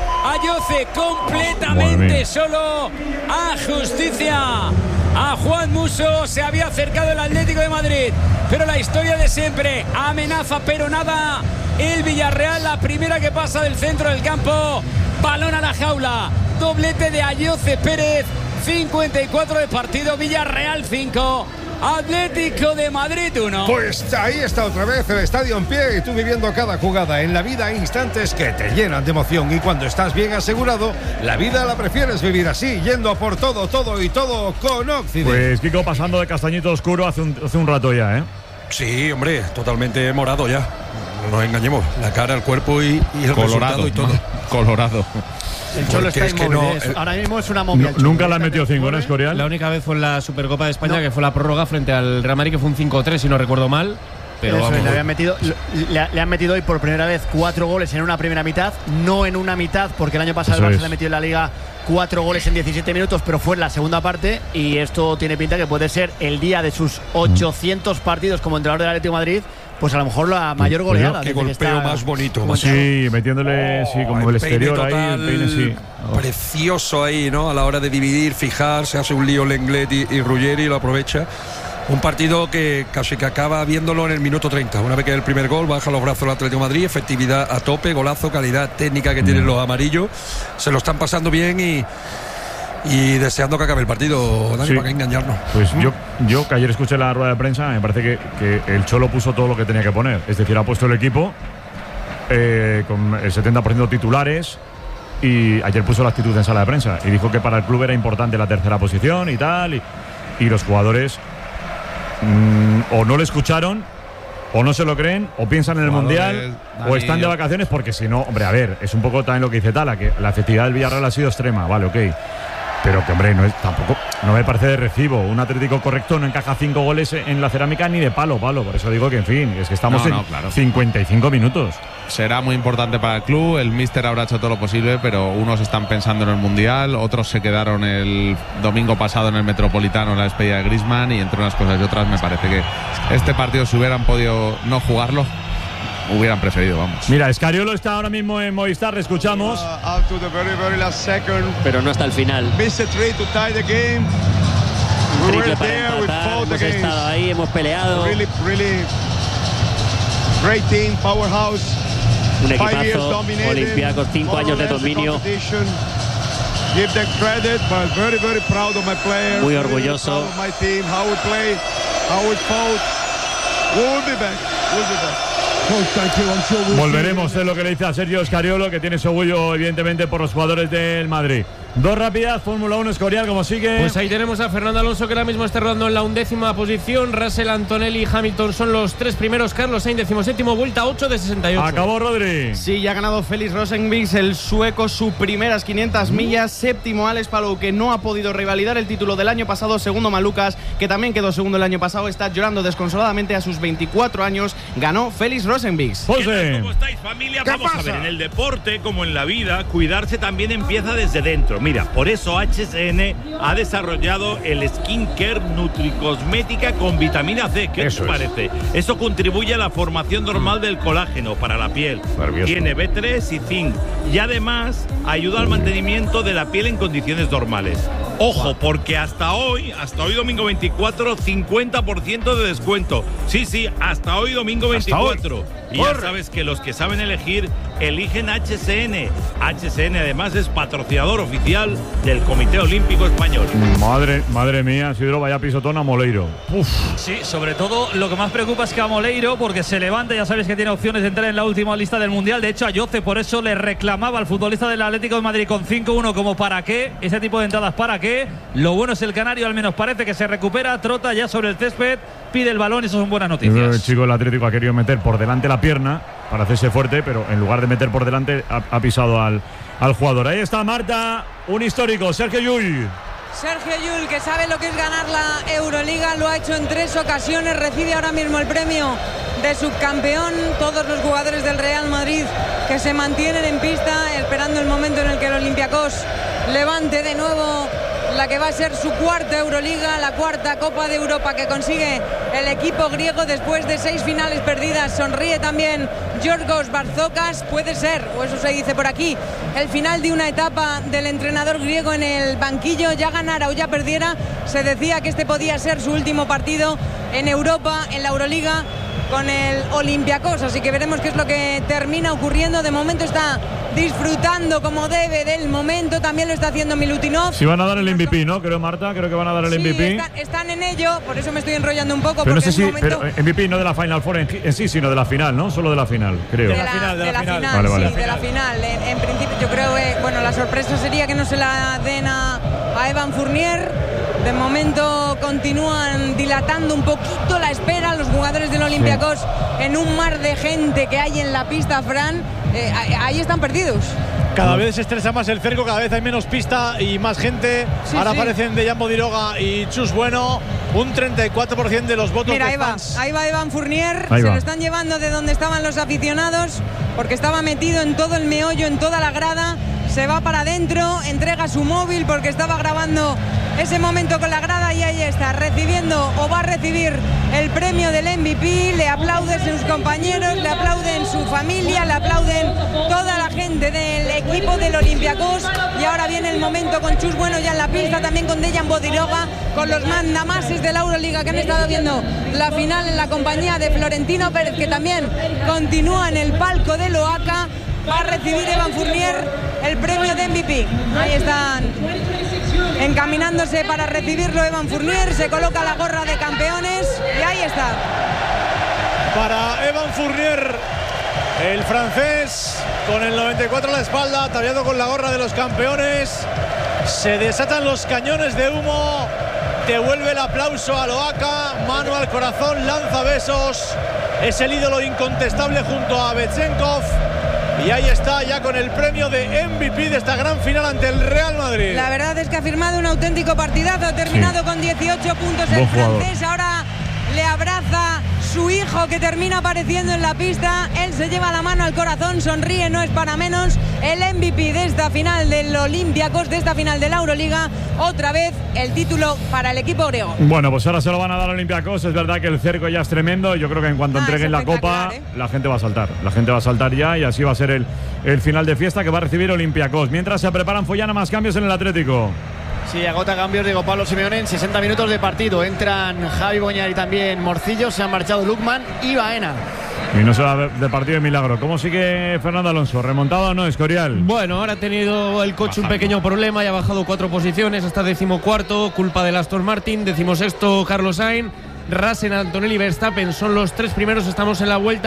Ayoce completamente solo, a justicia a Juan Musso, se había acercado el Atlético de Madrid, pero la historia de siempre, amenaza pero nada, el Villarreal, la primera que pasa del centro del campo, balón a la jaula, doblete de Ayoce Pérez, cincuenta y cuatro de partido, Villarreal cinco, Atlético de Madrid uno. Pues ahí está otra vez el estadio en pie y tú viviendo cada jugada. En la vida hay instantes que te llenan de emoción y cuando estás bien asegurado, la vida la prefieres vivir así, yendo a por todo, todo y todo con Occident. Pues Kiko pasando de castañito oscuro hace un, hace un rato ya, ¿eh? Sí, hombre, totalmente morado ya. No nos engañemos, la cara, el cuerpo y, y el colorado, resultado y todo. Colorado. El Cholo está inmóvil, no, es, el, ahora mismo es una momia. No, nunca le han metido cinco, ¿no, Escorial? La única vez fue en la Supercopa de España, no. que fue la prórroga frente al Real Madrid, que fue un cinco tres, si no recuerdo mal. Pero Eso, vamos, le, habían metido, le, le han metido hoy por primera vez cuatro goles en una primera mitad, no en una mitad, porque el año pasado el Barça le metió en la Liga cuatro goles en diecisiete minutos, pero fue en la segunda parte y esto tiene pinta que puede ser el día de sus ochocientos partidos como entrenador del Atlético de Madrid. Pues a lo mejor la mayor goleada. Qué golpeo más bonito. Más sí, metiéndole sí, como oh, el, el exterior total, ahí, el peine sí. Oh. Precioso ahí, ¿no? A la hora de dividir, fijar, se hace un lío Lenglet y, y Ruggeri lo aprovecha. Un partido que casi que acaba viéndolo en el minuto treinta. Una vez que el primer gol, baja los brazos el Atlético de Madrid, efectividad a tope, golazo, calidad técnica que mm. tienen los amarillos. Se lo están pasando bien y. Y deseando que acabe el partido, Dani, sí. para que engañarnos. Pues yo, yo que ayer escuché la rueda de prensa, me parece que, que el Cholo puso todo lo que tenía que poner. Es decir, ha puesto el equipo eh, con el setenta por ciento titulares y ayer puso la actitud en sala de prensa y dijo que para el club era importante la tercera posición y tal. Y, y los jugadores mmm, o no le escucharon, o no se lo creen, o piensan en el Mundial, Dani, o están de vacaciones, porque si no, hombre, a ver, es un poco también lo que dice Tala, que la efectividad del Villarreal ha sido extrema, vale, ok. Pero que, hombre, no es, tampoco no me parece de recibo. Un Atlético correcto no encaja cinco goles en la cerámica ni de palo, palo. Por eso digo que, en fin, es que estamos no, no, en claro. cincuenta y cinco minutos. Será muy importante para el club. El míster habrá hecho todo lo posible, pero unos están pensando en el Mundial, otros se quedaron el domingo pasado en el Metropolitano en la despedida de Griezmann, y entre unas cosas y otras me parece que este partido, si hubieran podido no jugarlo, hubieran preferido, vamos. Mira, Scariolo está ahora mismo en Movistar, le escuchamos. Uh, up to the very, very last second. Pero no hasta el final. Missed three to tie the game. We Triple were para there, empatar, we fought hemos against estado ahí, hemos peleado. Really, really great team, powerhouse. Un equipazo, Olympiacos, cinco años de dominio. Give them credit, but very, very proud of my players. Muy orgulloso. Very proud of my team, how we play, how we fought. We'll be back. We'll be back. Volveremos, es lo que le dice a Sergio Scariolo, que tiene su orgullo evidentemente por los jugadores del Madrid. Dos rápidas, Fórmula uno, Escorial, ¿cómo sigue? Pues ahí tenemos a Fernando Alonso, que ahora mismo está rodando en la undécima posición. Russell, Antonelli y Hamilton son los tres primeros. Carlos Sainz, decimoséptimo, vuelta ocho de sesenta y ocho. Acabó Rodri. Sí, ya ha ganado Félix Rosenqvist, el sueco, sus primeras quinientas millas. Séptimo Alex Palou, que no ha podido revalidar el título del año pasado. Segundo Malucas, que también quedó segundo el año pasado. Está llorando desconsoladamente a sus veinticuatro años. Ganó Félix Rosenqvist. José. ¿Cómo estáis, familia? Vamos a ver, en el deporte, como en la vida, cuidarse también empieza desde dentro. Mira, por eso H S N ha desarrollado el Skincare Nutricosmética con vitamina C. ¿Qué te parece? Eso contribuye a la formación normal del colágeno para la piel. Nervioso. Tiene B tres y zinc. Y además ayuda al mantenimiento de la piel en condiciones normales. Ojo, porque hasta hoy, hasta hoy domingo veinticuatro, cincuenta por ciento de descuento. Sí, sí, hasta hoy domingo veinticuatro. Y ya sabes que los que saben elegir, eligen H S N. H S N además es patrocinador oficial del Comité Olímpico Español. Madre, madre mía, Sidro, vaya pisotón a Moleiro. Uf. Sí, sobre todo lo que más preocupa es que a Moleiro, porque se levanta, ya sabes que tiene opciones de entrar en la última lista del Mundial. De hecho, a Yoce por eso le reclamaba al futbolista del Atlético de Madrid con cinco uno como para qué, ese tipo de entradas para qué. Lo bueno es el canario, al menos parece que se recupera, trota ya sobre el césped, pide el balón y eso son buenas noticias. El chico del Atlético ha querido meter por delante la pierna para hacerse fuerte, pero en lugar de meter por delante ha, ha pisado al, al jugador. Ahí está Marta, un histórico, Sergio Llull. Sergio Llull, que sabe lo que es ganar la Euroliga, lo ha hecho en tres ocasiones, recibe ahora mismo el premio de subcampeón. Todos los jugadores del Real Madrid que se mantienen en pista esperando el momento en el que el Olympiacos levante de nuevo la que va a ser su cuarta Euroliga, la cuarta Copa de Europa que consigue el equipo griego después de seis finales perdidas. Sonríe también Giorgos Barzokas. Puede ser, o eso se dice por aquí, el final de una etapa del entrenador griego en el banquillo. Ya ganara o ya perdiera, se decía que este podía ser su último partido en Europa, en la Euroliga, con el Olympiacos, así que veremos qué es lo que termina ocurriendo. De momento está disfrutando como debe del momento, también lo está haciendo Milutinov. Si van a dar el M V P, ¿no? Creo, Marta, creo que van a dar el sí, M V P. Están, están en ello, por eso me estoy enrollando un poco. Pero no porque sé si, momento... pero M V P no de la Final Four en, en sí, sino de la final, ¿no? Solo de la final, creo. De la, de la final, de la, de la final, final vale, sí, vale. de la final. En, en principio, yo creo que, bueno, la sorpresa sería que no se la den a, a Evan Fournier. De momento continúan dilatando un poquito la espera los jugadores del Olympiacos sí. En un mar de gente que hay en la pista, Fran. Eh, ahí están perdidos. Cada vez se estresa más el cerco, cada vez hay menos pista y más gente. Sí, Ahora sí. aparecen Dejan Bodiroga y Chus Bueno. Un treinta y cuatro por ciento de los votos. Mira, de ahí va, fans. ahí va Evan Fournier. Ahí se va. lo están llevando de donde estaban los aficionados, porque estaba metido en todo el meollo, en toda la grada. Se va para adentro, entrega su móvil porque estaba grabando ese momento con la grada y ahí está, recibiendo o va a recibir el premio del M V P. Le aplauden sus compañeros, le aplauden su familia, le aplauden toda la gente del equipo del Olympiacos. Y ahora viene el momento con Chus Bueno ya en la pista, también con Dejan Bodiroga, con los mandamases de la Euroliga que han estado viendo la final en la compañía de Florentino Pérez, que también continúa en el palco del Oaca. Va a recibir Evan Fournier el premio de M V P. Ahí están encaminándose para recibirlo Evan Fournier. Se coloca la gorra de campeones y ahí está. Para Evan Fournier, el francés, con el noventa y cuatro a la espalda, ataviado con la gorra de los campeones. Se desatan los cañones de humo. Devuelve el aplauso a Loaca. Mano al corazón, lanza besos. Es el ídolo incontestable junto a Betchenkov. Y ahí está, ya con el premio de M V P de esta gran final ante el Real Madrid. La verdad es que ha firmado un auténtico partidazo. Ha terminado sí. con dieciocho puntos el francés. Ahora le abraza su hijo, que termina apareciendo en la pista. Él se lleva la mano al corazón, sonríe, no es para menos. El M V P de esta final del Olympiacos, de esta final de la Euroliga. Otra vez el título para el equipo griego. Bueno, pues ahora se lo van a dar al Olympiacos. Es verdad que el cerco ya es tremendo. Yo creo que en cuanto ah, entreguen la copa, ¿eh? la gente va a saltar. La gente va a saltar ya y así va a ser el, el final de fiesta que va a recibir Olympiacos. Mientras se preparan Follana, más cambios en el Atlético. Sí, agota cambios, digo Pablo Simeone en sesenta minutos de partido. Entran Javi Boñar y también Morcillo. Se han marchado Lukman y Baena. Y no se va de partido de milagro. ¿Cómo sigue Fernando Alonso? ¿Remontado o no, Escorial? Bueno, ahora ha tenido el coche Bajando. un pequeño problema y ha bajado cuatro posiciones hasta decimocuarto, culpa del Aston Martin. Decimosexto, Carlos Sainz. Russell, Antonelli y Verstappen son los tres primeros. Estamos en la vuelta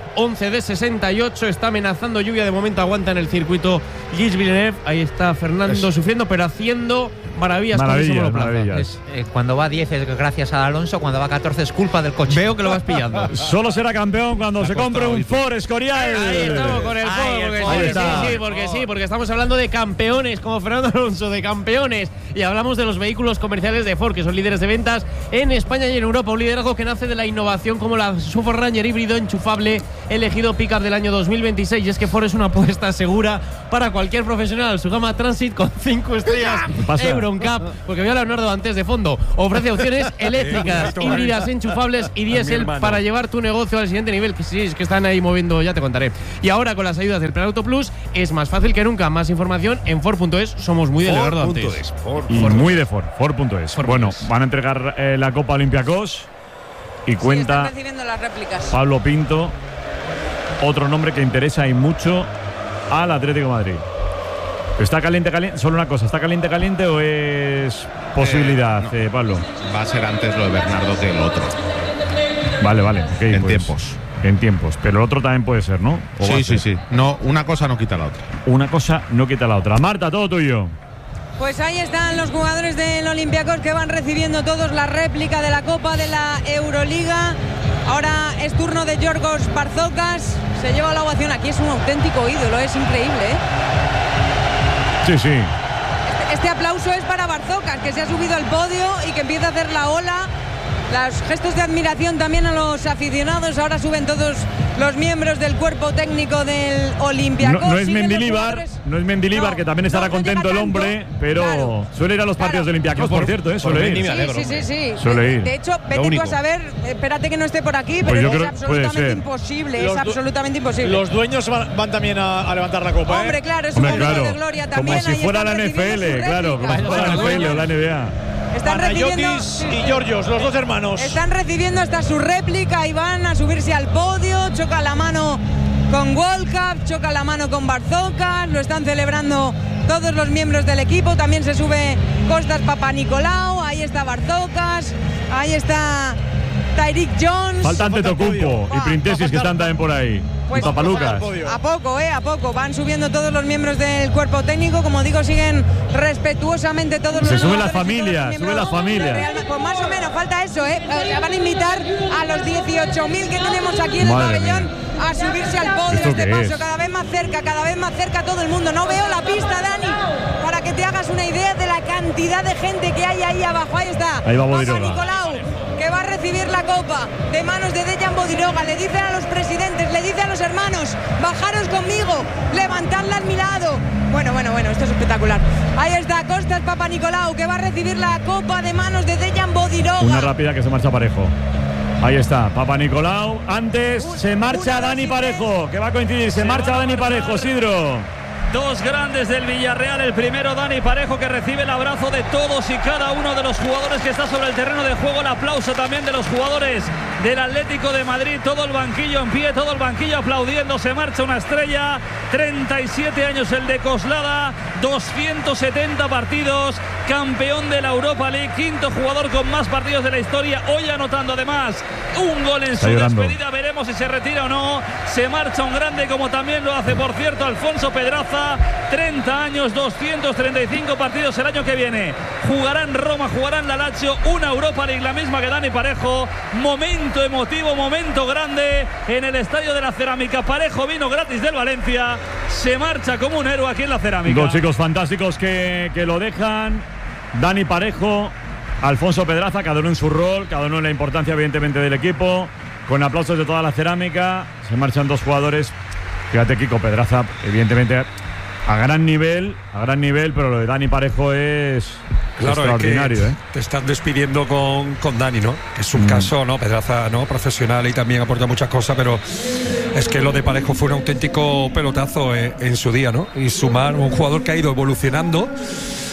once de sesenta y ocho. Está amenazando lluvia, de momento aguanta en el circuito Gilles Villeneuve. Ahí está Fernando es. sufriendo, pero haciendo maravillas, maravillas con ese monoplaza. Es, eh, cuando va diez es gracias a Alonso, cuando va catorce es culpa del coche. Veo que lo vas pillando. Solo será campeón cuando se compre un Ford Escorial. Ahí estamos con el Ford, porque sí, sí, sí, porque sí, porque estamos hablando de campeones como Fernando Alonso, de campeones, y hablamos de los vehículos comerciales de Ford, que son líderes de ventas en España y en Europa. Un liderazgo que nace de la innovación, como la F cuatro Ranger híbrido enchufable, elegido pickup del año dos mil veintiséis. Y es que Ford es una apuesta segura para cualquier profesional. Su gama Transit con cinco estrellas Euro NCAP, porque veo a Leonardo antes de fondo, ofrece opciones eléctricas, híbridas, enchufables y diésel para llevar tu negocio al siguiente nivel. Que sí, es que están ahí moviendo, ya te contaré. Y ahora con las ayudas del Plan Auto Plus es más fácil que nunca. Más información en Ford punto es. Somos muy de Leonardo antes. Ford. Y Ford. Muy de Ford. Ford punto es. Bueno, van a entregar eh, la Copa Olympiacos y cuenta sí, están recibiendo las réplicas. Pablo Pinto, otro nombre que interesa y mucho al Atlético de Madrid. ¿Está caliente, caliente? Solo una cosa, ¿está caliente, caliente o es posibilidad, eh, no. eh, Pablo? Va a ser antes lo de Bernardo que el otro. Vale, vale. Okay, en pues, tiempos. En tiempos. Pero el otro también puede ser, ¿no? Sí, sí, sí. No, una cosa no quita la otra. Una cosa no quita la otra. Marta, todo tuyo. Pues ahí están los jugadores del Olympiacos que van recibiendo todos la réplica de la Copa de la Euroliga. Ahora es turno de Yorgos Barzókas. Se lleva la ovación. Aquí es un auténtico ídolo, es increíble, ¿eh? Sí, sí. Este, este aplauso es para Barzókas, que se ha subido al podio y que empieza a hacer la ola. Los gestos de admiración también a los aficionados. Ahora suben todos los miembros del cuerpo técnico del Olympiacos. No, no es Mendilibar, no es Mendilibar, no, que también estará no, contento no el hombre, pero claro, suele ir a los partidos claro. de Olympiacos, por, por cierto, ¿eh? Suele ir. Sí, sí, sí, sí. Suele ir. De hecho, vete tú a saber, espérate que no esté por aquí, pero pues es absolutamente imposible, los es absolutamente imposible. Los dueños van, van también a, a levantar la copa, ¿eh? Hombre, claro, es un momento claro. de gloria también. Como si fuera la N F L, claro, como si fuera la N F L o la N B A. Están recibiendo y Georgios, los dos hermanos. Están recibiendo hasta su réplica y van a subirse al podio. Choca la mano con World Cup, choca la mano con Barzókas. Lo están celebrando todos los miembros del equipo. También se sube Kostas Papanikolaou. Ahí está Barzókas. Ahí está Tyreek Jones. Falta Antetokounmpo y Printesis, que están también por ahí. Pues, y Papalucas. A poco, eh, a poco. Van subiendo todos los miembros del cuerpo técnico. Como digo, siguen respetuosamente todos Se los sube la familia, sube la familia. Pues más o menos, falta eso, eh. Van a invitar a los dieciocho mil que tenemos aquí en el Madre pabellón mía. a subirse al podio. Este paso es? cada vez más cerca, cada vez más cerca todo el mundo. No veo la pista, Dani, para que te hagas una idea de la cantidad de gente que hay ahí abajo. Ahí está. Ahí va Bodiroga. Papanikolaou, que va a recibir la copa de manos de Dejan Bodiroga. Le dicen a los presidentes, le dicen a los hermanos, bajaros conmigo, levantadla a mi lado. Bueno, bueno, bueno, esto es espectacular. Ahí está Kostas Papanikolaou, que va a recibir la copa de manos de Dejan Bodiroga. Una rápida que se marcha Parejo. Ahí está, Papanikolaou. Antes un, se marcha Dani Parejo, que va a coincidir. Se, se marcha Dani Parejo, Sidro. Dos grandes del Villarreal. El primero, Dani Parejo, que recibe el abrazo de todos y cada uno de los jugadores que está sobre el terreno de juego. El aplauso también de los jugadores del Atlético de Madrid. Todo el banquillo en pie, todo el banquillo aplaudiendo. Se marcha una estrella. treinta y siete años el de Coslada. doscientos setenta partidos. Campeón de la Europa League. Quinto jugador con más partidos de la historia. Hoy anotando además un gol en está su llorando. despedida. Veremos si se retira o no. Se marcha un grande, como también lo hace, por cierto, Alfonso Pedraza. treinta años, doscientos treinta y cinco partidos el año que viene. Jugará en Roma, jugará en la Lazio, una Europa League, la misma que Dani Parejo. Momento emotivo, momento grande en el Estadio de la Cerámica. Parejo vino gratis del Valencia. Se marcha como un héroe aquí en la Cerámica. Dos chicos fantásticos que, que lo dejan. Dani Parejo, Alfonso Pedraza, cada uno en su rol, cada uno en la importancia evidentemente del equipo. Con aplausos de toda la Cerámica. Se marchan dos jugadores. Fíjate, Kiko Pedraza, evidentemente a gran nivel, a gran nivel, pero lo de Dani Parejo es claro, extraordinario, es que ¿eh? Te estás despidiendo con, con Dani, ¿no? Que es un mm. caso, ¿no? Pedraza, ¿no? Profesional y también aporta muchas cosas, pero es que lo de Parejo fue un auténtico pelotazo en, en su día, ¿no? Y sumar un jugador que ha ido evolucionando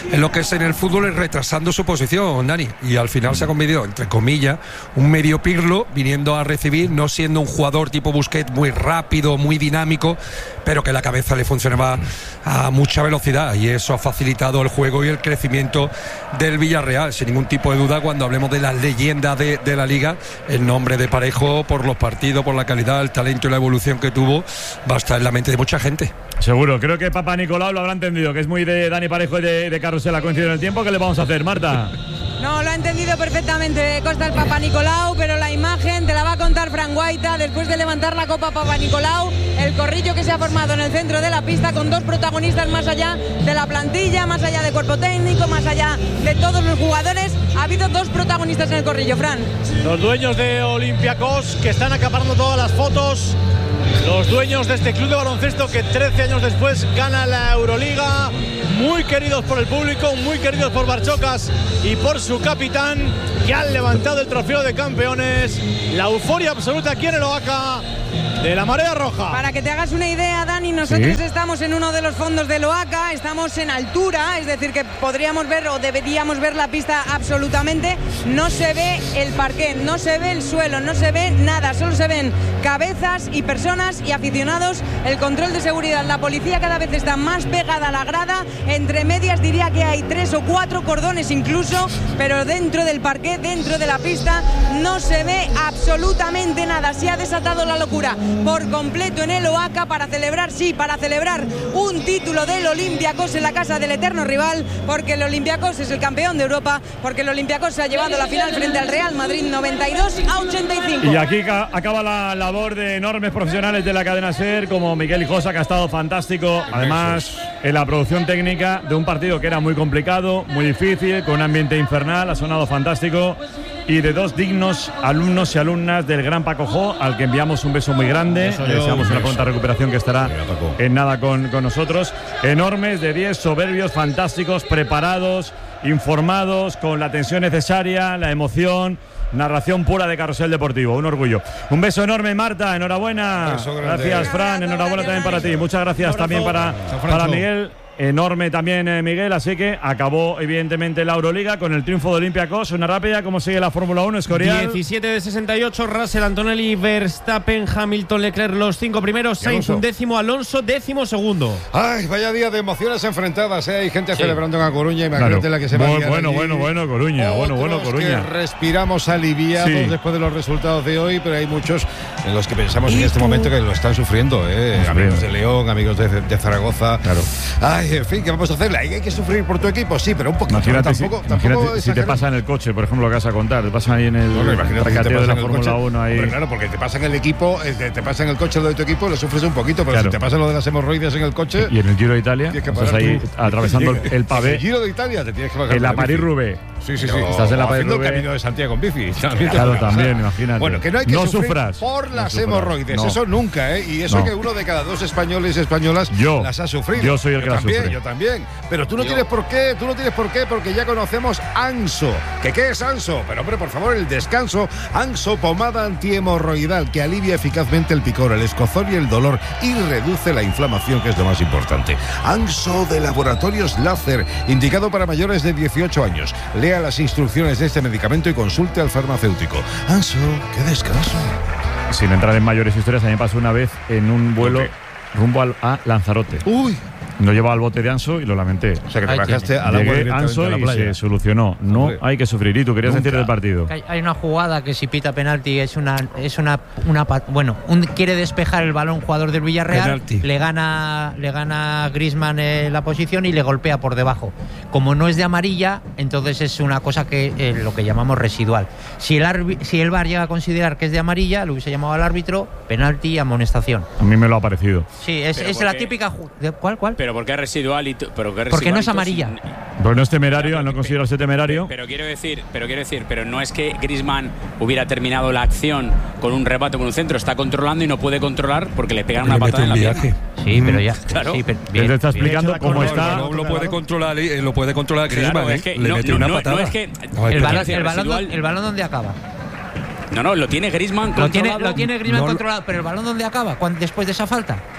en lo que es en el fútbol es retrasando su posición, Dani, y al final se ha convertido, entre comillas, un medio Pirlo viniendo a recibir, no siendo un jugador tipo Busquets muy rápido, muy dinámico, pero que la cabeza le funcionaba a mucha velocidad, y eso ha facilitado el juego y el crecimiento del Villarreal, sin ningún tipo de duda. Cuando hablemos de las leyendas de, de la Liga, el nombre de Parejo, por los partidos, por la calidad, el talento y la evolución que tuvo, va a estar en la mente de mucha gente. Seguro, creo que Papa Nicolau lo habrá entendido, que es muy de Dani Parejo y de, de Carrusel, ha coincidido en el tiempo. ¿Qué le vamos a hacer, Marta? No, lo ha entendido perfectamente Costa el Papa Nicolau, pero la imagen te la va a contar Fran Guaita después de levantar la copa Papa Nicolau. El corrillo que se ha formado en el centro de la pista con dos protagonistas más allá de la plantilla, más allá de cuerpo técnico, más allá de todos los jugadores. Ha habido dos protagonistas en el corrillo, Fran. Los dueños de Olympiacos, que están acaparando todas las fotos. Los dueños de este club de baloncesto que trece años después gana la Euroliga. Muy queridos por el público, muy queridos por Barchocas y por su capitán, que han levantado el trofeo de campeones. La euforia absoluta aquí en el Oaca de la Marea Roja. Para que te hagas una idea, Dani, nosotros ¿Sí? estamos en uno de los fondos del Oaca, estamos en altura, es decir, que podríamos ver o deberíamos ver la pista absolutamente. No se ve el parquet, no se ve el suelo, no se ve nada, solo se ven cabezas y personas y aficionados. El control de seguridad, la policía cada vez está más pegada a la grada. Entre medias diría que hay tres o cuatro cordones incluso, pero dentro del parquet, dentro de la pista, no se ve absolutamente nada. Se ha desatado la locura por completo en el Oaca para celebrar, sí, para celebrar un título del Olympiacos en la casa del eterno rival, porque el Olympiacos es el campeón de Europa, porque el Olympiacos se ha llevado la final frente al Real Madrid noventa y dos a ochenta y cinco. Y aquí ca- acaba la labor de enormes profesionales de la cadena SER, como Miguel Hijosa, que ha estado fantástico, además en la producción técnica de un partido que era muy complicado, muy difícil, con un ambiente infernal, ha sonado fantástico, y de dos dignos alumnos y alumnas del gran Paco Jo, al que enviamos un beso muy grande. Le deseamos una pronta recuperación, que estará en nada con, con nosotros. Enormes, de diez, soberbios, fantásticos, preparados, informados, con la tensión necesaria, la emoción. Narración pura de Carrusel Deportivo, un orgullo. Un beso enorme, Marta, enhorabuena. Gracias, Fran, enhorabuena también para ti. Muchas gracias también para, para Miguel. Enorme también, eh, Miguel, así que acabó evidentemente la Euroliga con el triunfo de Olympiacos. Una rápida, ¿cómo sigue la Fórmula uno, Escorial? diecisiete de sesenta y ocho, Russell, Antonelli, Verstappen, Hamilton, Leclerc, los cinco primeros, Sainz un décimo, Alonso décimo segundo. Ay, vaya día de emociones enfrentadas, ¿eh? Hay gente Sí. celebrando en A Coruña, imagínate Claro. la que se va a Bu- liar bueno, allí. bueno, bueno, Coruña, bueno, bueno, Otros Coruña. que respiramos aliviados Sí. después de los resultados de hoy, pero hay muchos en los que pensamos en este momento que lo están sufriendo, ¿eh? Amigos de León, amigos de, de Zaragoza. Claro. Ay, en fin, ¿qué vamos a hacer? Hay, hay que sufrir por tu equipo, sí, pero un poquito. Imagínate, si, tampoco, imagínate tampoco si te exagerar. pasa en el coche, por ejemplo, lo que vas a contar. Te pasa ahí en el Bueno, imagínate si te tracateo pasa de la en el Fórmula coche. uno. Ahí. Hombre, claro, porque te pasa en el equipo, eh, te, te pasa en el coche lo de tu equipo, lo sufres un poquito, pero Claro. si te pasa lo de las hemorroides en el coche. Y en el Giro de Italia, tienes que estás parar ahí tú. atravesando el, el pavé. En el Giro de Italia te tienes que bajar. En la de bici. París-Roubaix. Sí, sí, sí. Pero estás en la O haciendo el París-Roubaix. Camino de Santiago en bici. Claro, también, imagínate. Bueno, que no hay que No sufrir sufras. por No las sufras. hemorroides. No. Eso nunca, ¿eh? Y eso No. que uno de cada dos españoles y españolas Yo. las ha sufrido. Yo soy el que las también, sufre. Yo también. Pero tú no tienes por qué, tú no tienes por qué, porque ya conocemos Anso. ¿Que qué es Anso? Pero hombre, por favor, el descanso. Anso, pomada antihemorroidal que alivia eficazmente el picor, el escozor y el dolor y reduce la inflamación, que es lo más importante. Anso de Laboratorios Láser, indicado para mayores de dieciocho años. Lea las instrucciones de este medicamento y consulte al farmacéutico. Anso, qué descanso. Sin entrar en mayores historias, a mí me pasó una vez en un vuelo rumbo al, a Lanzarote. Uy. No llevaba el bote de Anso y lo lamenté. O sea, que te Ahí bajaste tienes. al agua Llegué directamente Anso a la y playa. se solucionó. No Hombre. hay que sufrir. Y tú querías Nunca. decir del partido. Hay, hay una jugada que si pita penalti es una es una una pa- bueno, un, quiere despejar el balón jugador del Villarreal, Penalti. le gana le gana Griezmann eh, la posición y le golpea por debajo. Como no es de amarilla, entonces es una cosa que eh, lo que llamamos residual. Si el arbi- si el V A R llega a considerar que es de amarilla, lo hubiese llamado al árbitro, penalti y amonestación. A mí me lo ha parecido. Sí, es, Pero es ¿por la qué? típica ju- ¿de ¿cuál cuál? Pero porque es residual y t- pero que es Porque no es residual y amarilla. tos- Porque no es temerario, al no considerarse temerario. Pero quiero decir, pero quiero decir, pero no es que Griezmann hubiera terminado la acción con un rebate con un centro, está controlando y no puede controlar porque le pegan una patada en la pierna. Sí, pero ya. Claro. Sí, pero Él te está explicando cómo está. No lo puede controlar, eh, lo puede controlar Claro, Griezmann, es ¿eh? que Le no, mete no, una no, patada. no es que No, el, es balón, que- el, balón, residual- ¿El balón dónde acaba? No, no, lo tiene Griezmann Lo tiene, controlado. lo tiene Griezmann No lo- controlado, pero el balón ¿dónde acaba? ¿Cuán- después de esa falta.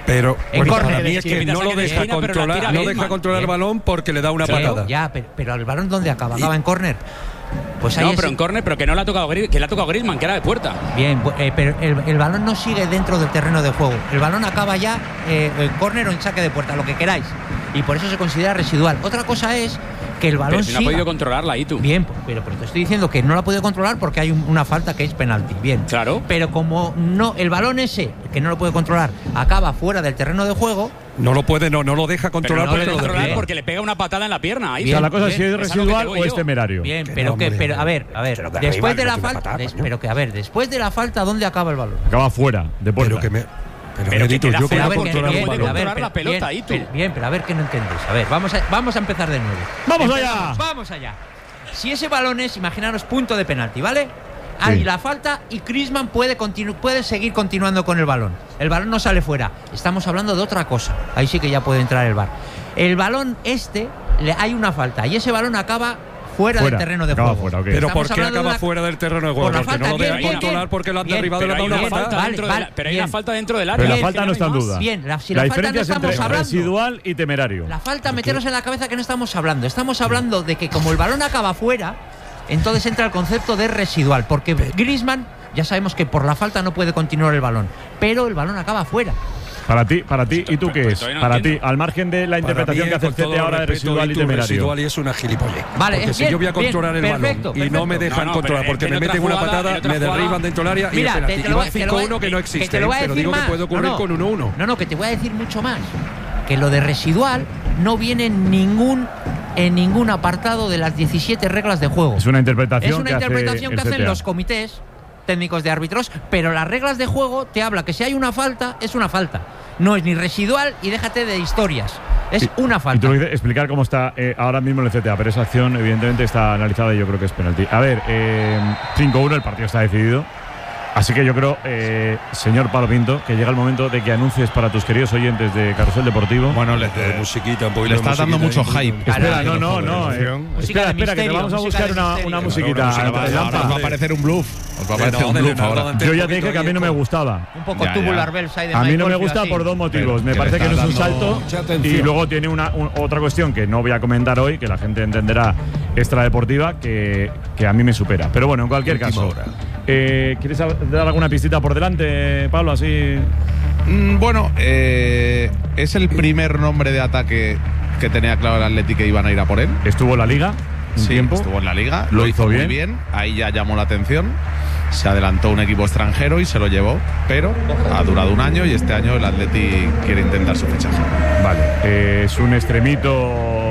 Pero En para córner, mí es que no lo deja controlar, no deja controlar el balón porque le da una Pero, patada. Ya, pero, pero el balón ¿dónde acaba? Acaba en córner. Pues ahí no, es- pero en córner, pero que no le ha tocado Gri- que le ha tocado Griezmann, que era de puerta. Bien, bu- eh, pero el, el balón no sigue dentro del terreno de juego. El balón acaba ya eh, en córner o en saque de puerta, lo que queráis. Y por eso se considera residual. Otra cosa es que el balón Pero si no ha siga. podido controlarla ahí tú. Bien, pero, pero te estoy diciendo que no la ha podido controlar porque hay un- una falta que es penalti. Bien. Claro. Pero como no el balón ese, que no lo puede controlar, acaba fuera del terreno de juego. No lo puede, no, no lo deja Pero controlar no lo porque puede lo controlar derriba. porque le pega una patada en la pierna. Ahí O sea, la cosa es si es Es a lo que residual te voy o es yo. temerario. Bien, pero que, pero a ver, a ver, que después arriba de le la mete una falta, patada, des- coño. pero que a ver, después de la falta, ¿dónde acaba el balón? Acaba fuera, de puerta. Pero que me. Pero, Pero Benito, que queda yo feo, quiero a ver, que controlar no un puede balón. controlar la pelota ahí tú. Bien, bien, pero a ver que no entendéis. A ver, vamos a, vamos a empezar de nuevo. ¡Vamos Empezamos, allá! Vamos allá. Si ese balón es, imaginaros, punto de penalti, ¿vale? Hay Sí. la falta y Griezmann puede, continu- puede seguir continuando con el balón. El balón no sale fuera. Estamos hablando de otra cosa. Ahí sí que ya puede entrar el V A R. El balón este, le, hay una falta y ese balón acaba fuera, Fuera, del terreno de acaba juego. fuera, ok. Pero Estamos ¿por qué hablando de acaba una- fuera del terreno de juego? Por la Porque falta, no lo bien, deja bien, controlar bien. porque lo han Bien, derribado y le Pero han hay dado una una falta patada. dentro Vale, de la- pero hay bien. una falta dentro del área. Pero la Bien, falta no está en duda. Bien, la, si la la falta diferencia no es entre estamos hablando. residual y temerario. La falta, meteros en la cabeza que no estamos hablando. Estamos hablando de que como el balón acaba fuera, entonces entra el concepto de residual. Porque Griezmann, ya sabemos que por la falta no puede continuar el balón, pero el balón acaba fuera. Para ti, para ti, ¿y tú qué es? todavía no Para entiendo. ti, al margen de la Para interpretación mí, que hace el con todo C T ahora de respeto, residual y Itu, temerario. residual y es una gilipollez. Vale, Porque es si bien, yo voy a bien, controlar el perfecto, balón y no perfecto. me dejan No, no, controlar pero porque en me otra meten una jugada, patada, en otra me jugada- derriban dentro del área y Mira, es te, penalti. te Y lo, va voy- te lo cinco voy- uno que no que existe, te lo voy a pero decir digo que más. puede ocurrir No, no. con uno uno. No, no, que te voy a decir mucho más. Que lo de residual no viene en ningún en ningún apartado de las diecisiete reglas de juego. Es una interpretación Es una que hace interpretación el que hacen C T A. los comités técnicos de árbitros, pero las reglas de juego te habla que si hay una falta, es una falta. No es ni residual y déjate de historias. Es una Y falta. tú lo dices, explicar cómo está eh, ahora mismo en el C T A, pero esa acción evidentemente está analizada y yo creo que es penalti. A ver, eh, cinco uno, el partido está decidido. Así que yo creo, eh, señor Pablo Pinto, que llega el momento de que anuncies para tus queridos oyentes de Carrusel Deportivo. Bueno, le, De musiquita, un poquito le de estás dando musiquita mucho ahí. hype. Espera, no, no, no. eh, Música espera, de espera, que te misterio, vamos a música buscar de una, misterio. una Claro, musiquita. una música, Lampa. ahora os va a parecer un bluff. Os va a parecer No, un de bluff Leonardo ahora. Dante. Yo un ya te poquito dije que a mí no me eco. gustaba. Un poco Ya, tubular ya. bells ahí de A mí no Michael me Field, gusta así. por dos motivos. Me que parece le que no es un estás dando salto. mucha Y atención. luego tiene una un- otra cuestión que no voy a comentar hoy, que la gente entenderá extradeportiva, que, que a mí me supera. Pero bueno, en cualquier Última caso. hora. Eh, ¿Quieres dar alguna pistita por delante, Pablo? Así. Mm, bueno, eh, es el primer nombre de ataque que tenía claro el Atleti que iban a ir a por él. Estuvo en la liga un Sí, tiempo. estuvo en la liga, Lo lo, hizo hizo muy bien. bien, ahí ya llamó la atención. Se adelantó un equipo extranjero y se lo llevó, pero ha durado un año y este año el Atleti quiere intentar su fichaje. Vale. Eh, es un extremito.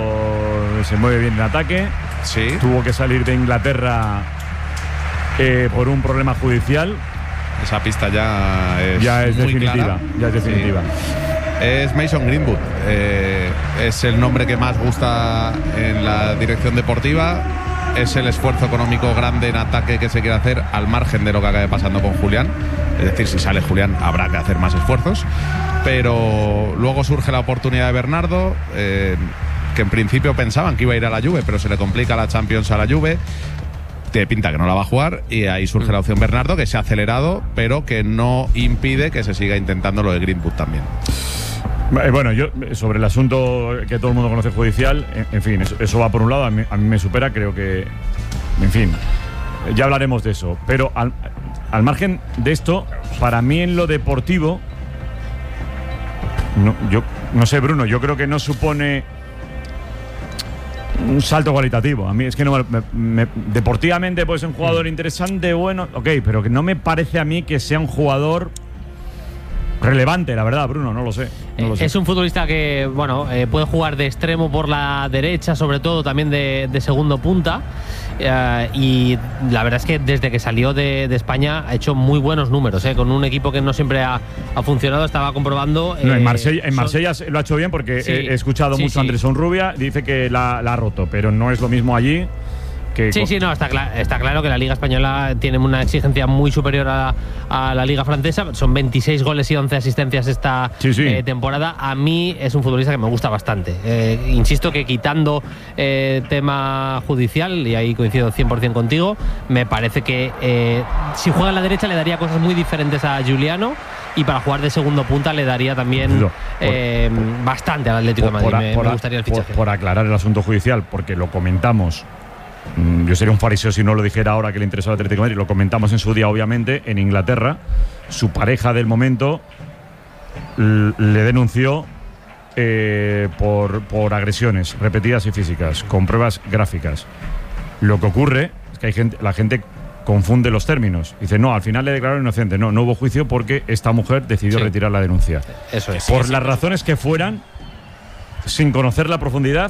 Se mueve bien en ataque. Sí. Tuvo que salir de Inglaterra eh, por un problema judicial. Esa pista ya es, Ya es muy definitiva. clara. Ya es definitiva. Sí. Es Mason Greenwood. Eh, es el nombre que más gusta en la dirección deportiva. Es el esfuerzo económico grande en ataque que se quiere hacer al margen de lo que acabe pasando con Julián. Es decir, si sale Julián habrá que hacer más esfuerzos. Pero luego surge la oportunidad de Bernardo, eh, que en principio pensaban que iba a ir a la Juve, pero se le complica la Champions a la Juve. Te pinta que no la va a jugar y ahí surge la opción Bernardo, que se ha acelerado, pero que no impide que se siga intentando lo de Greenwood también. Eh, Bueno, yo sobre el asunto que todo el mundo conoce judicial, en, en fin, eso, eso va por un lado, a mí, a mí me supera, creo que, en fin, ya hablaremos de eso. Pero al, al margen de esto, para mí en lo deportivo, no, yo no sé, Bruno, yo creo que no supone un salto cualitativo. A mí es que no me, me- me- deportivamente pues un jugador interesante, bueno, ok, pero que no me parece a mí que sea un jugador relevante, la verdad, Bruno, no lo sé. No lo sé. Es un futbolista que, bueno, eh, puede jugar de extremo por la derecha, sobre todo también de, de segundo punta. Eh, y la verdad es que desde que salió de, de España ha hecho muy buenos números, eh, con un equipo que no siempre ha, ha funcionado. Estaba comprobando. No, en eh, Marsella, en son- Marsella lo ha hecho bien porque Sí, he, he escuchado sí, mucho sí. a Andrés Onrubia, dice que la, la ha roto, pero no es lo mismo allí que. Sí, co- sí, no, está, cla- está claro que la Liga Española tiene una exigencia muy superior a, a la Liga Francesa. Son veintiséis goles y once asistencias esta Sí, sí. eh, temporada. A mí es un futbolista que me gusta bastante. Eh, insisto que quitando eh, tema judicial, y ahí coincido cien por ciento contigo, me parece que eh, si juega a la derecha le daría cosas muy diferentes a Giuliano. y para jugar de segundo punta le daría también por, eh, bastante al Atlético por, de Madrid. por, me, por, me gustaría el fichaje. Por, por aclarar el asunto judicial, porque lo comentamos. Yo sería un fariseo si no lo dijera ahora que le interesa al Atlético de Madrid. Lo comentamos en su día, obviamente, en Inglaterra. Su pareja del momento le denunció eh, por, por agresiones repetidas y físicas, con pruebas gráficas. Lo que ocurre es que hay gente, la gente confunde los términos. Dice, no, al final le declararon inocente. No, no hubo juicio porque esta mujer decidió sí. retirar la denuncia. Eso es. Por sí, las sí. razones que fueran, sin conocer la profundidad,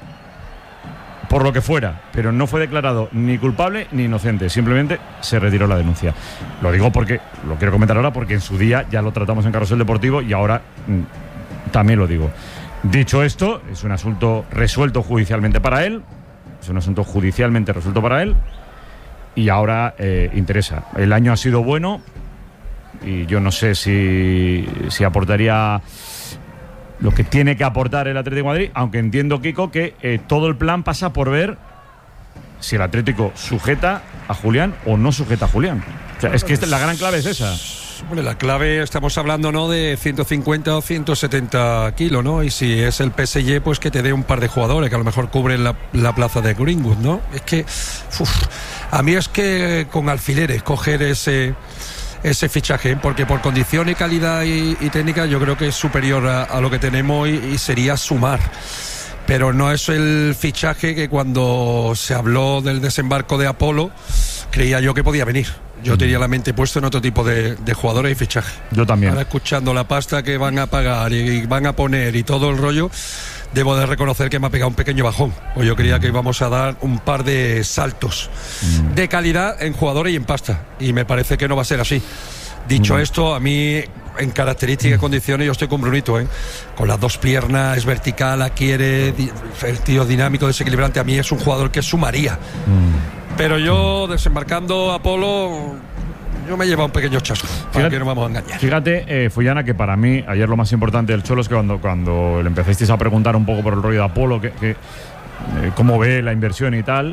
por lo que fuera, pero no fue declarado ni culpable ni inocente, simplemente se retiró la denuncia. Lo digo porque, lo quiero comentar ahora porque en su día ya lo tratamos en Carrusel Deportivo y ahora mm, también lo digo. Dicho esto, es un asunto resuelto judicialmente para él, es un asunto judicialmente resuelto para él y ahora eh, interesa. El año ha sido bueno y yo no sé si, si aportaría lo que tiene que aportar el Atlético de Madrid, aunque entiendo, Kiko, que eh, todo el plan pasa por ver si el Atlético sujeta a Julián o no sujeta a Julián. O sea, es que la gran clave es esa. Bueno, la clave, estamos hablando, ¿no?, de ciento cincuenta o ciento setenta kilos, ¿no? Y si es el P S G, pues que te dé un par de jugadores que a lo mejor cubren la, la plaza de Greenwood, ¿no? Es que, uf, a mí es que con alfileres coger ese... ese fichaje, porque por condición y calidad y, y técnica yo creo que es superior a, a lo que tenemos y, y sería sumar, pero no es el fichaje que cuando se habló del desembarco de Apolo creía yo que podía venir. Yo tenía la mente puesta en otro tipo de, de jugadores y fichajes. Yo también. Ahora, escuchando la pasta que van a pagar y, y van a poner y todo el rollo, debo de reconocer que me ha pegado un pequeño bajón. Pues yo creía que íbamos a dar un par de saltos mm. de calidad en jugadores y en pasta. Y me parece que no va a ser así. Dicho mm. esto, a mí, en características y condiciones, yo estoy con Brunito, ¿eh? Con las dos piernas, es vertical, la quiere, el tío dinámico, desequilibrante. A mí es un jugador que sumaría. Mm. Pero yo, desembarcando Apolo, yo me he llevado un pequeño chasco. Para fíjate, que no vamos a engañar. Fíjate, eh, Fullana, que para mí, ayer lo más importante del Cholo es que cuando, cuando le empezasteis a preguntar un poco por el rollo de Apolo, que, que, eh, cómo ve la inversión y tal,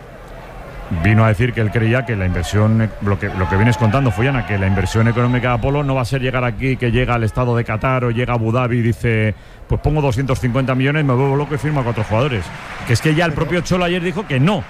vino a decir que él creía que la inversión, lo que, lo que vienes contando, Fullana, que la inversión económica de Apolo no va a ser llegar aquí, que llega al estado de Qatar o llega a Abu Dhabi y dice, pues pongo doscientos cincuenta millones, me vuelvo loco y firmo a cuatro jugadores. Que es que ya el propio Cholo ayer dijo que no.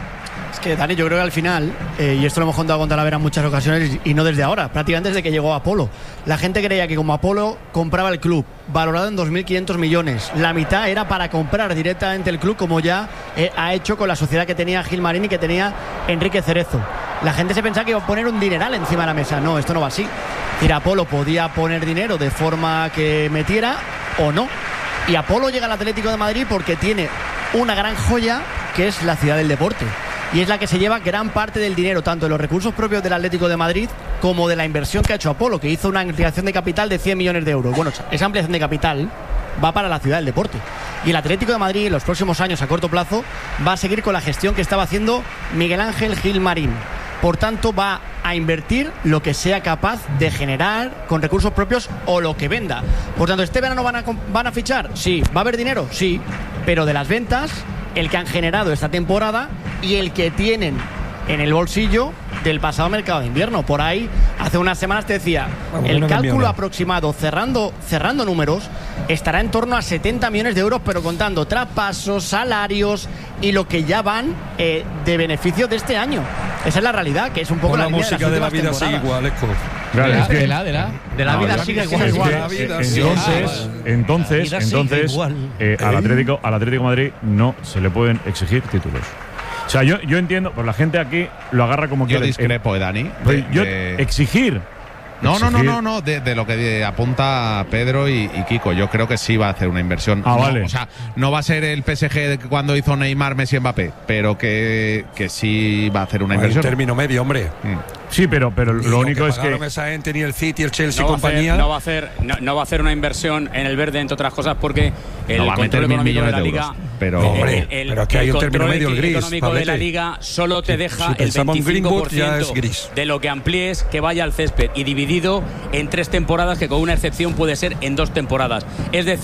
Es que, Dani, yo creo que al final, eh, y esto lo hemos contado con Talavera en muchas ocasiones y no desde ahora, prácticamente desde que llegó Apolo, la gente creía que como Apolo compraba el club, valorado en dos mil quinientos millones, la mitad era para comprar directamente el club, como ya eh, ha hecho con la sociedad que tenía Gilmarín y que tenía Enrique Cerezo. La gente se pensaba que iba a poner un dineral encima de la mesa. No, esto no va así. Y Apolo podía poner dinero de forma que metiera o no. Y Apolo llega al Atlético de Madrid porque tiene una gran joya que es la ciudad del deporte. Y es la que se lleva gran parte del dinero, tanto de los recursos propios del Atlético de Madrid como de la inversión que ha hecho Apolo, que hizo una ampliación de capital de cien millones de euros. Bueno, esa ampliación de capital va para la ciudad del deporte. Y el Atlético de Madrid en los próximos años, a corto plazo, va a seguir con la gestión que estaba haciendo Miguel Ángel Gilmarín. Por tanto, va a invertir lo que sea capaz de generar con recursos propios o lo que venda. Por tanto, ¿este verano van a, van a fichar? Sí. ¿Va a haber dinero? Sí. Pero de las ventas, el que han generado esta temporada y el que tienen en el bolsillo del pasado mercado de invierno. Por ahí, hace unas semanas te decía, Vamos, el cálculo aproximado, cerrando, cerrando números, estará en torno a setenta millones de euros, pero contando traspasos, salarios y lo que ya van eh, de beneficio de este año. Esa es la realidad, que es un poco Con la, la línea música de, de las la vida temporadas. sigue igual, Esco. Claro, de, la, es que, de la, de la, de la no, vida ya, sigue es igual. que, La vida eh, sigue entonces, igual. entonces, La vida entonces sigue igual. eh, al Atlético, al Atlético de Madrid no se le pueden exigir títulos. O sea, yo, yo entiendo, pues la gente aquí lo agarra como Yo quiere. discrepo, eh, Dani. Pues de, yo, de... exigir. No, no, no, exigir. no, no, de, de lo que apunta Pedro y, y Kiko. Yo creo que sí va a hacer una inversión. Ah, no, vale. O sea, no va a ser el P S G cuando hizo Neymar, Messi, Mbappé, pero que, que sí va a hacer una inversión. En término medio, hombre. Mm. Sí, pero, pero Ni lo único que es que esa gente, ni el City, el Chelsea no y compañía. Va hacer, no, va a hacer, no, no va a hacer una inversión en el verde, entre otras cosas, porque el no va a meter control mil económico de millones la de Liga. euros, pero, el, hombre, el, el, pero aquí hay el un término medio, el gris. económico de la Pablete. Liga solo te deja si el pensamos en veinticinco por Greenwood, ya ciento es gris. de lo que amplíes que vaya al césped y dividido en tres temporadas, que con una excepción puede ser en dos temporadas. Es decir,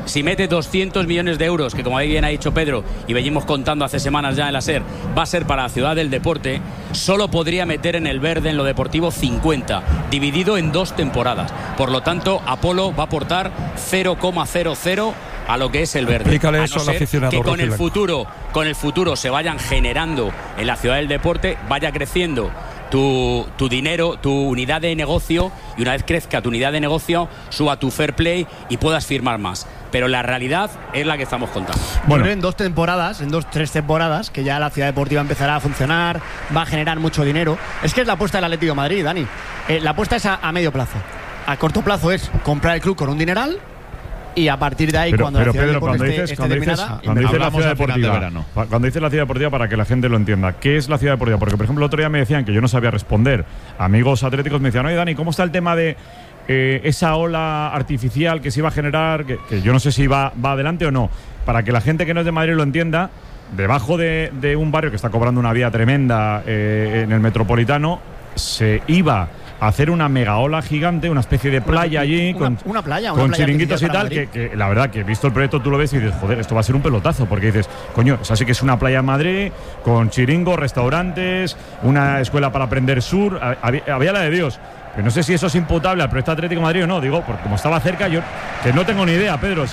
Si mete doscientos millones de euros, que como bien ha dicho Pedro, y venimos contando hace semanas ya en la SER, va a ser para la ciudad del deporte, solo podría meter en el verde, en lo deportivo, cincuenta, dividido en dos temporadas. Por lo tanto, Apolo va a aportar cero coma cero cero a lo que es el verde. Explícale a no eso al ser aficionado que con el rojiblanco. futuro, con el futuro se vayan generando en la ciudad del deporte, vaya creciendo Tu, tu dinero, tu unidad de negocio, y una vez crezca tu unidad de negocio, suba tu fair play y puedas firmar más. Pero la realidad es la que estamos contando. Bueno, en dos temporadas, en dos, tres temporadas, que ya la ciudad deportiva empezará a funcionar, va a generar mucho dinero. Es que es la apuesta del Atlético de Madrid, Dani. Eh, la apuesta es a, a medio plazo. A corto plazo es comprar el club con un dineral, y a partir de ahí, pero, cuando pero la ciudad Pedro, deportiva cuando esté, dices, esté cuando dices, terminada, cuando dices la Hablamos ciudad al final de deportiva, verano. pa- cuando dices la ciudad deportiva, para que la gente lo entienda, ¿qué es la ciudad deportiva? Porque, por ejemplo, el otro día me decían que yo no sabía responder. Amigos atléticos me decían, oye, Dani, ¿cómo está el tema de eh, esa ola artificial que se iba a generar? Que, que yo no sé si va, va adelante o no. Para que la gente que no es de Madrid lo entienda, debajo de, de un barrio que está cobrando una vía tremenda eh, en el Metropolitano, se iba a hacer una mega ola gigante, una especie de playa allí, una, con, una playa, una con playa chiringuitos y artificial tal, para que, Madrid. que la verdad que visto el proyecto tú lo ves y dices, joder, esto va a ser un pelotazo, porque dices, coño, o sea, sí que es una playa en Madrid, con chiringos, restaurantes, una escuela para aprender sur, había, había la de Dios. Pero no sé si eso es imputable al proyecto Atlético de Madrid o no, digo, porque como estaba cerca, yo que no tengo ni idea, Pedro.